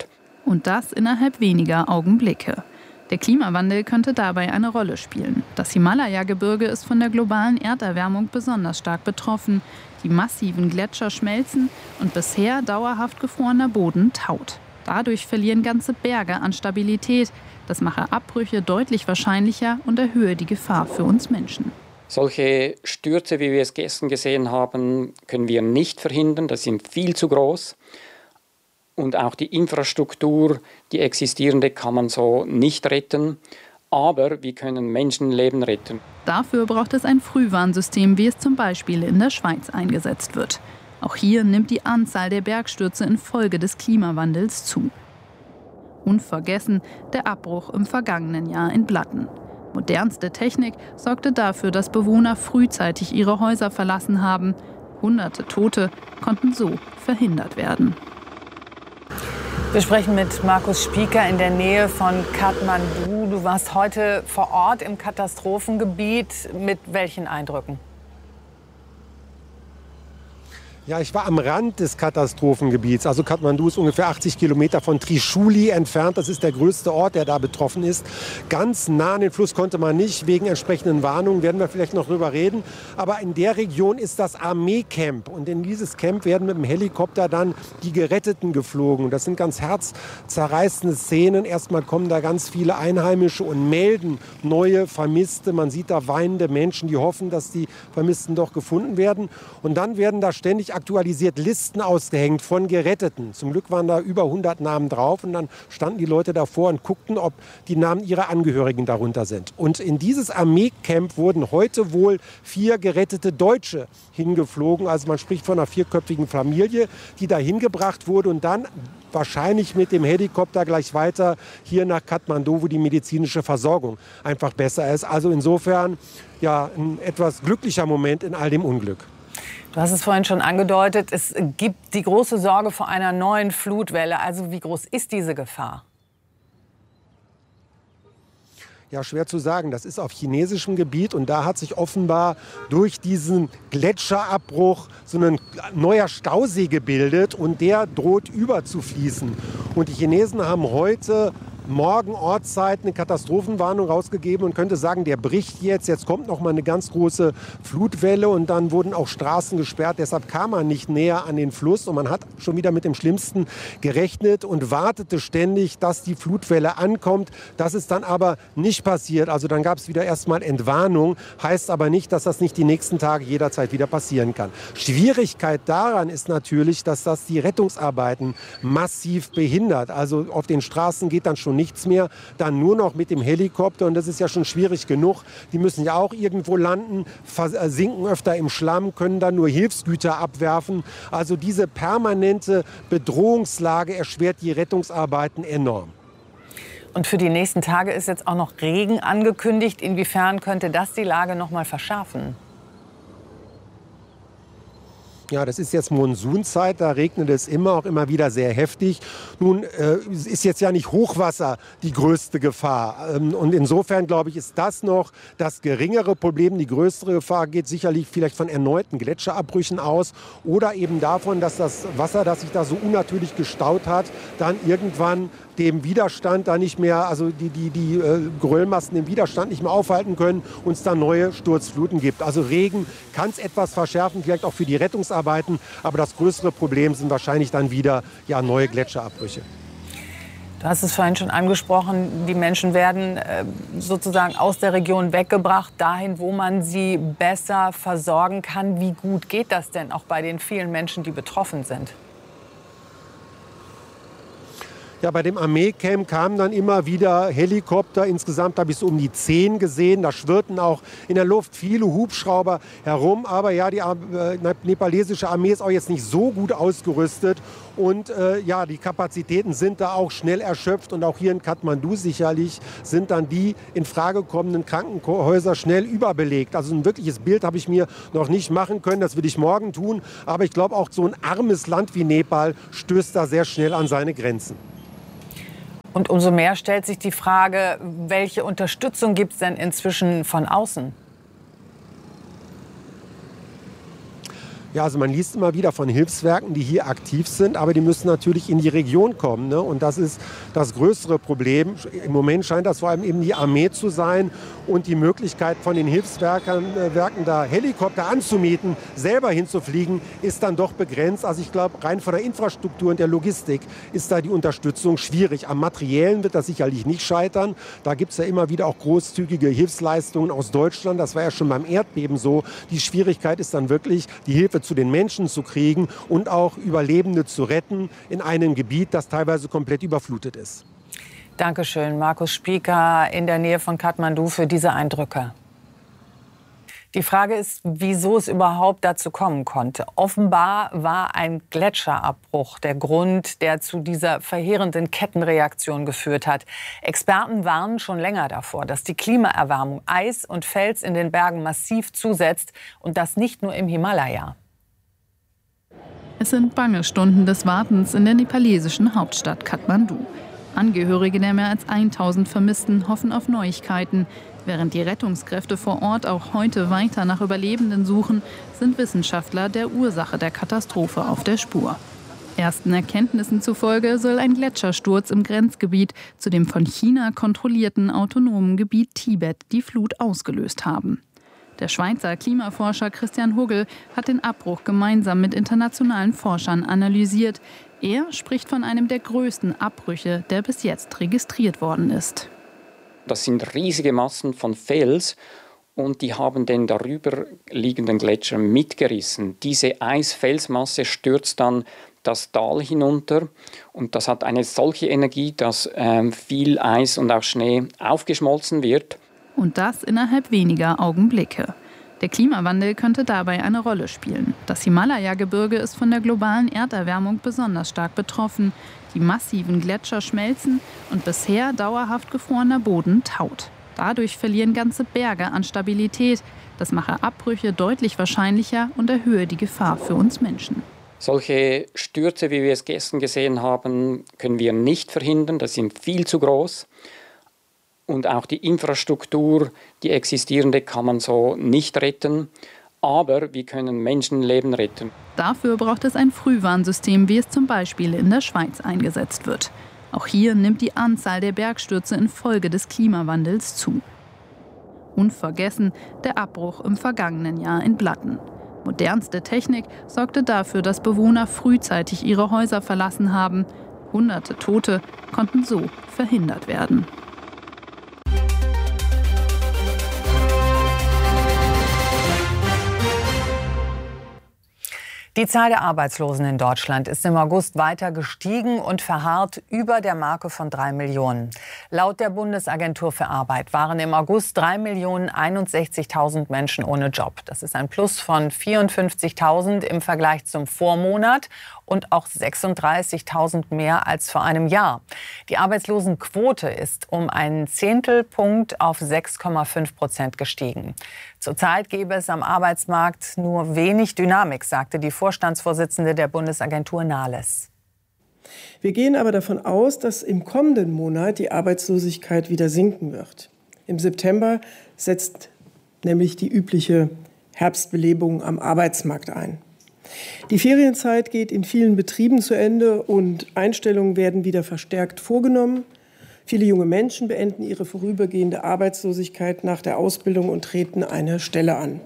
Und das innerhalb weniger Augenblicke. Der Klimawandel könnte dabei eine Rolle spielen. Das Himalaya-Gebirge ist von der globalen Erderwärmung besonders stark betroffen. Die massiven Gletscher schmelzen und bisher dauerhaft gefrorener Boden taut. Dadurch verlieren ganze Berge an Stabilität. Das mache Abbrüche deutlich wahrscheinlicher und erhöhe die Gefahr für uns Menschen. Solche Stürze, wie wir es gestern gesehen haben, können wir nicht verhindern. Das sind viel zu groß. Und auch die Infrastruktur, die existierende, kann man so nicht retten. Aber wir können Menschenleben retten. Dafür braucht es ein Frühwarnsystem, wie es zum Beispiel in der Schweiz eingesetzt wird. Auch hier nimmt die Anzahl der Bergstürze infolge des Klimawandels zu. Unvergessen der Abbruch im vergangenen Jahr in Blatten. Modernste Technik sorgte dafür, dass Bewohner frühzeitig ihre Häuser verlassen haben. Hunderte Tote konnten so verhindert werden. Wir sprechen mit Markus Spieker in der Nähe von Kathmandu. Du warst heute vor Ort im Katastrophengebiet. Mit welchen Eindrücken? Ja, ich war am Rand des Katastrophengebiets. Also Kathmandu ist ungefähr 80 Kilometer von Trishuli entfernt. Das ist der größte Ort, der da betroffen ist. Ganz nah an den Fluss konnte man nicht, wegen entsprechenden Warnungen, werden wir vielleicht noch drüber reden. Aber in der Region ist das Armeecamp. Und in dieses Camp werden mit dem Helikopter dann die Geretteten geflogen. Das sind ganz herzzerreißende Szenen. Erstmal kommen da ganz viele Einheimische und melden neue Vermisste. Man sieht da weinende Menschen, die hoffen, dass die Vermissten doch gefunden werden. Und dann werden da ständig aktualisiert Listen ausgehängt von Geretteten. Zum Glück waren da über 100 Namen drauf und dann standen die Leute davor und guckten, ob die Namen ihrer Angehörigen darunter sind. Und in dieses Armeecamp wurden heute wohl 4 gerettete Deutsche hingeflogen. Also man spricht von einer 4-köpfigen Familie, die da hingebracht wurde und dann wahrscheinlich mit dem Helikopter gleich weiter hier nach Kathmandu, wo die medizinische Versorgung einfach besser ist. Also insofern ja ein etwas glücklicher Moment in all dem Unglück. Du hast es vorhin schon angedeutet, es gibt die große Sorge vor einer neuen Flutwelle. Also wie groß ist diese Gefahr? Ja, schwer zu sagen. Das ist auf chinesischem Gebiet und da hat sich offenbar durch diesen Gletscherabbruch so ein neuer Stausee gebildet und der droht überzufließen. Und die Chinesen haben heute Morgen Ortszeit eine Katastrophenwarnung rausgegeben und könnte sagen, der bricht jetzt. Jetzt kommt noch mal eine ganz große Flutwelle und dann wurden auch Straßen gesperrt. Deshalb kam man nicht näher an den Fluss und man hat schon wieder mit dem Schlimmsten gerechnet und wartete ständig, dass die Flutwelle ankommt. Das ist dann aber nicht passiert. Also dann gab es wieder erstmal Entwarnung. Heißt aber nicht, dass das nicht die nächsten Tage jederzeit wieder passieren kann. Schwierigkeit daran ist natürlich, dass das die Rettungsarbeiten massiv behindert. Also auf den Straßen geht dann schon nichts mehr, dann nur noch mit dem Helikopter und das ist ja schon schwierig genug. Die müssen ja auch irgendwo landen, versinken öfter im Schlamm, können dann nur Hilfsgüter abwerfen. Also diese permanente Bedrohungslage erschwert die Rettungsarbeiten enorm. Und für die nächsten Tage ist jetzt auch noch Regen angekündigt. Inwiefern könnte das die Lage noch mal verschärfen? Ja, das ist jetzt Monsunzeit, da regnet es immer, auch immer wieder sehr heftig. Nun ist jetzt ja nicht Hochwasser die größte Gefahr. Und insofern, glaube ich, ist das noch das geringere Problem. Die größere Gefahr geht sicherlich vielleicht von erneuten Gletscherabbrüchen aus oder eben davon, dass das Wasser, das sich da so unnatürlich gestaut hat, dann irgendwann dem Widerstand da nicht mehr, also die Geröllmassen den Widerstand nicht mehr aufhalten können und es dann neue Sturzfluten gibt. Also Regen kann es etwas verschärfen, vielleicht auch für die Rettungsarbeiten, aber das größere Problem sind wahrscheinlich dann wieder ja, neue Gletscherabbrüche. Du hast es vorhin schon angesprochen, die Menschen werden sozusagen aus der Region weggebracht, dahin, wo man sie besser versorgen kann. Wie gut geht das denn auch bei den vielen Menschen, die betroffen sind? Ja, bei dem Armeecamp kamen dann immer wieder Helikopter. Insgesamt habe ich so um die 10 gesehen. Da schwirrten auch in der Luft viele Hubschrauber herum. Aber ja, die nepalesische Armee ist auch jetzt nicht so gut ausgerüstet. Und ja, die Kapazitäten sind da auch schnell erschöpft. Und auch hier in Kathmandu sicherlich sind dann die in Frage kommenden Krankenhäuser schnell überbelegt. Also ein wirkliches Bild habe ich mir noch nicht machen können. Das will ich morgen tun. Aber ich glaube, auch so ein armes Land wie Nepal stößt da sehr schnell an seine Grenzen. Und umso mehr stellt sich die Frage, welche Unterstützung gibt es denn inzwischen von außen? Ja, also man liest immer wieder von Hilfswerken, die hier aktiv sind, aber die müssen natürlich in die Region kommen, ne? Und das ist das größere Problem. Im Moment scheint das vor allem eben die Armee zu sein und die Möglichkeit von den Hilfswerken da Helikopter anzumieten, selber hinzufliegen, ist dann doch begrenzt. Also ich glaube, rein von der Infrastruktur und der Logistik ist da die Unterstützung schwierig. Am Materiellen wird das sicherlich nicht scheitern. Da gibt es ja immer wieder auch großzügige Hilfsleistungen aus Deutschland. Das war ja schon beim Erdbeben so. Die Schwierigkeit ist dann wirklich, die Hilfe zu den Menschen zu kriegen und auch Überlebende zu retten in einem Gebiet, das teilweise komplett überflutet ist. Dankeschön, Markus Spieker in der Nähe von Kathmandu für diese Eindrücke. Die Frage ist, wieso es überhaupt dazu kommen konnte. Offenbar war ein Gletscherabbruch der Grund, der zu dieser verheerenden Kettenreaktion geführt hat. Experten warnen schon länger davor, dass die Klimaerwärmung Eis und Fels in den Bergen massiv zusetzt und das nicht nur im Himalaya. Es sind bange Stunden des Wartens in der nepalesischen Hauptstadt Kathmandu. Angehörige der mehr als 1000 Vermissten hoffen auf Neuigkeiten. Während die Rettungskräfte vor Ort auch heute weiter nach Überlebenden suchen, sind Wissenschaftler der Ursache der Katastrophe auf der Spur. Ersten Erkenntnissen zufolge soll ein Gletschersturz im Grenzgebiet zu dem von China kontrollierten autonomen Gebiet Tibet die Flut ausgelöst haben. Der Schweizer Klimaforscher Christian Hugel hat den Abbruch gemeinsam mit internationalen Forschern analysiert. Er spricht von einem der größten Abbrüche, der bis jetzt registriert worden ist. Das sind riesige Massen von Fels und die haben den darüber liegenden Gletscher mitgerissen. Diese Eisfelsmasse stürzt dann das Tal hinunter und das hat eine solche Energie, dass viel Eis und auch Schnee aufgeschmolzen wird. Und das innerhalb weniger Augenblicke. Der Klimawandel könnte dabei eine Rolle spielen. Das Himalaya-Gebirge ist von der globalen Erderwärmung besonders stark betroffen. Die massiven Gletscher schmelzen und bisher dauerhaft gefrorener Boden taut. Dadurch verlieren ganze Berge an Stabilität. Das mache Abbrüche deutlich wahrscheinlicher und erhöhe die Gefahr für uns Menschen. Solche Stürze, wie wir es gestern gesehen haben, können wir nicht verhindern. Das sind viel zu groß. Und auch die Infrastruktur, die existierende, kann man so nicht retten. Aber wir können Menschenleben retten. Dafür braucht es ein Frühwarnsystem, wie es zum Beispiel in der Schweiz eingesetzt wird. Auch hier nimmt die Anzahl der Bergstürze infolge des Klimawandels zu. Unvergessen der Abbruch im vergangenen Jahr in Blatten. Modernste Technik sorgte dafür, dass Bewohner frühzeitig ihre Häuser verlassen haben. Hunderte Tote konnten so verhindert werden. Die Zahl der Arbeitslosen in Deutschland ist im August weiter gestiegen und verharrt über der Marke von 3 Millionen. Laut der Bundesagentur für Arbeit waren im August 3.061.000 Menschen ohne Job. Das ist ein Plus von 54.000 im Vergleich zum Vormonat und auch 36.000 mehr als vor einem Jahr. Die Arbeitslosenquote ist um einen Zehntelpunkt auf 6,5% gestiegen. Zurzeit gäbe es am Arbeitsmarkt nur wenig Dynamik, sagte die Vorstandsvorsitzende der Bundesagentur Nahles. Wir gehen aber davon aus, dass im kommenden Monat die Arbeitslosigkeit wieder sinken wird. Im September setzt nämlich die übliche Herbstbelebung am Arbeitsmarkt ein. Die Ferienzeit geht in vielen Betrieben zu Ende und Einstellungen werden wieder verstärkt vorgenommen. Viele junge Menschen beenden ihre vorübergehende Arbeitslosigkeit nach der Ausbildung und treten eine Stelle an.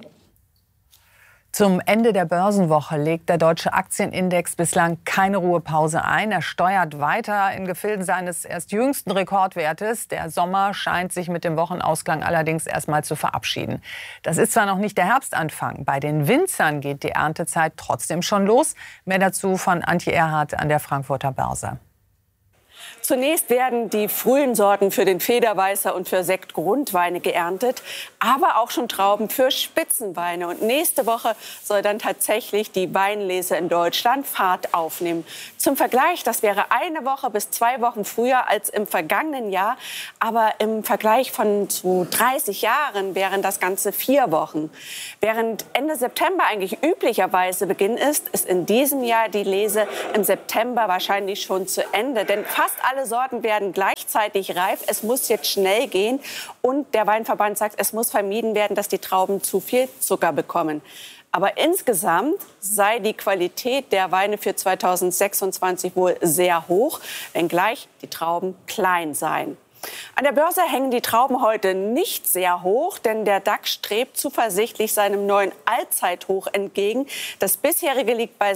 Zum Ende der Börsenwoche legt der deutsche Aktienindex bislang keine Ruhepause ein. Er steuert weiter in Gefilden seines erst jüngsten Rekordwertes. Der Sommer scheint sich mit dem Wochenausklang allerdings erstmal zu verabschieden. Das ist zwar noch nicht der Herbstanfang. Bei den Winzern geht die Erntezeit trotzdem schon los. Mehr dazu von Antje Erhardt an der Frankfurter Börse. Zunächst werden die frühen Sorten für den Federweißer und für Sektgrundweine geerntet, aber auch schon Trauben für Spitzenweine. Und nächste Woche soll dann tatsächlich die Weinlese in Deutschland Fahrt aufnehmen. Zum Vergleich, das wäre 1 Woche bis 2 Wochen früher als im vergangenen Jahr. Aber im Vergleich von so 30 Jahren wären das Ganze 4 Wochen. Während Ende September eigentlich üblicherweise Beginn ist, ist in diesem Jahr die Lese im September wahrscheinlich schon zu Ende. Denn fast alle Sorten werden gleichzeitig reif. Es muss jetzt schnell gehen. Und der Weinverband sagt, es muss vermieden werden, dass die Trauben zu viel Zucker bekommen. Aber insgesamt sei die Qualität der Weine für 2026 wohl sehr hoch, wenngleich die Trauben klein seien. An der Börse hängen die Trauben heute nicht sehr hoch, denn der DAX strebt zuversichtlich seinem neuen Allzeithoch entgegen. Das bisherige liegt bei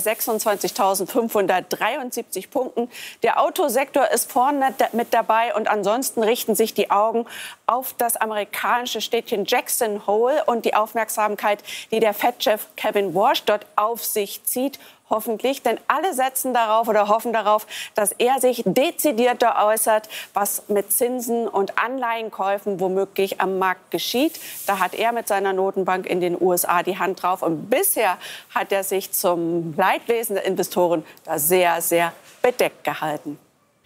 26.573 Punkten. Der Autosektor ist vorne mit dabei und ansonsten richten sich die Augen auf das amerikanische Städtchen Jackson Hole und die Aufmerksamkeit, die der Fed-Chef Kevin Warsh dort auf sich zieht. Hoffentlich, denn alle setzen darauf oder hoffen darauf, dass er sich dezidierter äußert, was mit Zinsen und Anleihenkäufen womöglich am Markt geschieht. Da hat er mit seiner Notenbank in den USA die Hand drauf. Und bisher hat er sich zum Leidwesen der Investoren da sehr, sehr bedeckt gehalten.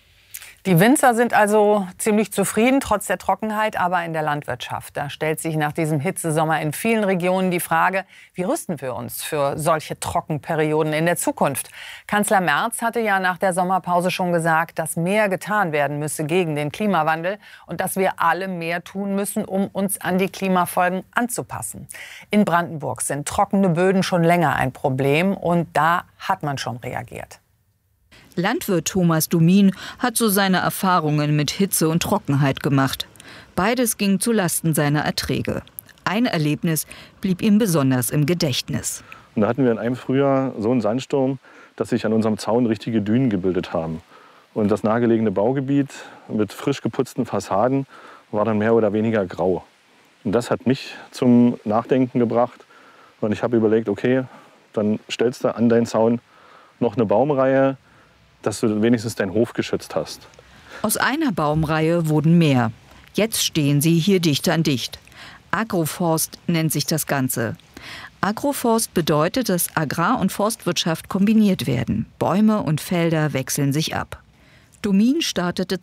Die Winzer sind also ziemlich zufrieden, trotz der Trockenheit, aber in der Landwirtschaft. Da stellt sich nach diesem Hitzesommer in vielen Regionen die Frage, wie rüsten wir uns für solche Trockenperioden in der Zukunft? Kanzler Merz hatte ja nach der Sommerpause schon gesagt, dass mehr getan werden müsse gegen den Klimawandel und dass wir alle mehr tun müssen, um uns an die Klimafolgen anzupassen. In Brandenburg sind trockene Böden schon länger ein Problem und da hat man schon reagiert. Landwirt Thomas Dumin hat so seine Erfahrungen mit Hitze und Trockenheit gemacht. Beides ging zu Lasten seiner Erträge. Ein Erlebnis blieb ihm besonders im Gedächtnis. Und da hatten wir in einem Frühjahr so einen Sandsturm, dass sich an unserem Zaun richtige Dünen gebildet haben. Und das nahegelegene Baugebiet mit frisch geputzten Fassaden war dann mehr oder weniger grau. Und das hat mich zum Nachdenken gebracht. Und ich habe überlegt, okay, dann stellst du an deinen Zaun noch eine Baumreihe, dass du wenigstens deinen Hof geschützt hast. Aus einer Baumreihe wurden mehr. Jetzt stehen sie hier dicht an dicht. Agroforst nennt sich das Ganze. Agroforst bedeutet, dass Agrar- und Forstwirtschaft kombiniert werden. Bäume und Felder wechseln sich ab. Dumin startete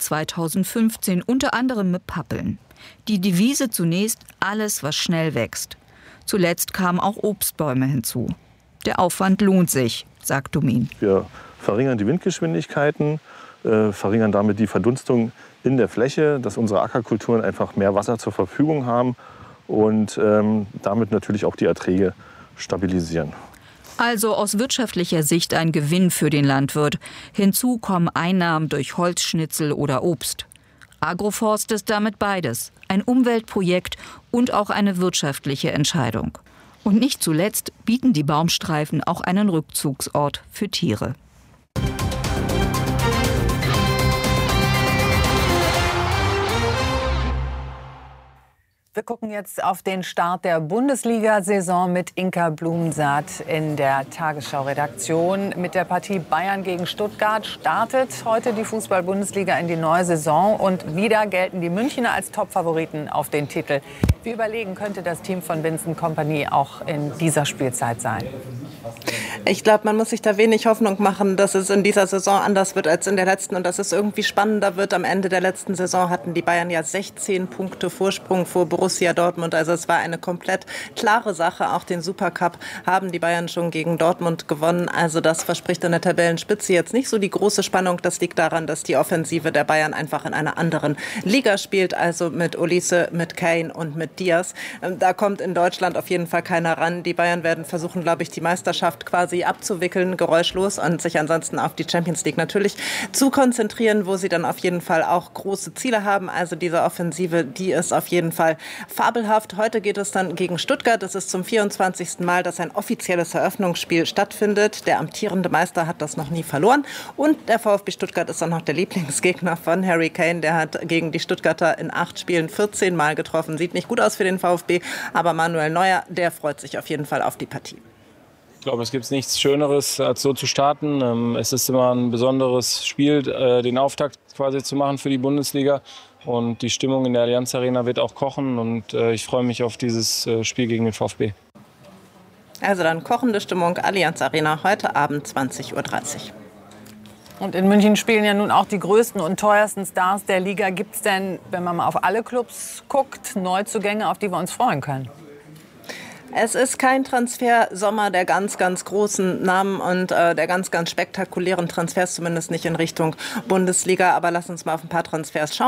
2015 unter anderem mit Pappeln. Die Devise zunächst: alles, was schnell wächst. Zuletzt kamen auch Obstbäume hinzu. Der Aufwand lohnt sich, sagt Dumin. Wir verringern die Windgeschwindigkeiten, verringern damit die Verdunstung in der Fläche, dass unsere Ackerkulturen einfach mehr Wasser zur Verfügung haben und damit natürlich auch die Erträge stabilisieren. Also aus wirtschaftlicher Sicht ein Gewinn für den Landwirt. Hinzu kommen Einnahmen durch Holzschnitzel oder Obst. Agroforst ist damit beides. Ein Umweltprojekt und auch eine wirtschaftliche Entscheidung. Und nicht zuletzt bieten die Baumstreifen auch einen Rückzugsort für Tiere. Wir gucken jetzt auf den Start der Bundesliga-Saison mit Inka Blumensaat in der Tagesschau-Redaktion. Mit der Partie Bayern gegen Stuttgart startet heute die Fußball-Bundesliga in die neue Saison. Und wieder gelten die Münchner als Top-Favoriten auf den Titel. Wie überlegen könnte das Team von Vincent Kompany auch in dieser Spielzeit sein? Ich glaube, man muss sich da wenig Hoffnung machen, dass es in dieser Saison anders wird als in der letzten und dass es irgendwie spannender wird. Am Ende der letzten Saison hatten die Bayern ja 16 Punkte Vorsprung vor Borussia Dortmund. Also es war eine komplett klare Sache. Auch den Supercup haben die Bayern schon gegen Dortmund gewonnen. Also das verspricht an der Tabellenspitze jetzt nicht so die große Spannung. Das liegt daran, dass die Offensive der Bayern einfach in einer anderen Liga spielt. Also mit Olise, mit Kane und mit Diaz. Da kommt in Deutschland auf jeden Fall keiner ran. Die Bayern werden versuchen, glaube ich, die Meisterschaft quasi abzuwickeln, geräuschlos, und sich ansonsten auf die Champions League natürlich zu konzentrieren, wo sie dann auf jeden Fall auch große Ziele haben. Also diese Offensive, die ist auf jeden Fall fabelhaft. Heute geht es dann gegen Stuttgart. Es ist zum 24. Mal, dass ein offizielles Eröffnungsspiel stattfindet. Der amtierende Meister hat das noch nie verloren. Und der VfB Stuttgart ist dann noch der Lieblingsgegner von Harry Kane. Der hat gegen die Stuttgarter in 8 Spielen 14 Mal getroffen. Sieht nicht gut aus für den VfB, aber Manuel Neuer, der freut sich auf jeden Fall auf die Partie. Ich glaube, es gibt nichts Schöneres, als so zu starten. Es ist immer ein besonderes Spiel, den Auftakt quasi zu machen für die Bundesliga. Und die Stimmung in der Allianz Arena wird auch kochen. Und ich freue mich auf dieses Spiel gegen den VfB. Also dann kochende Stimmung, Allianz Arena, heute Abend 20:30 Uhr. Und in München spielen ja nun auch die größten und teuersten Stars der Liga. Gibt es denn, wenn man mal auf alle Clubs guckt, Neuzugänge, auf die wir uns freuen können? Es ist kein Transfersommer der ganz, ganz großen Namen und der ganz, ganz spektakulären Transfers, zumindest nicht in Richtung Bundesliga. Aber lass uns mal auf ein paar Transfers schauen.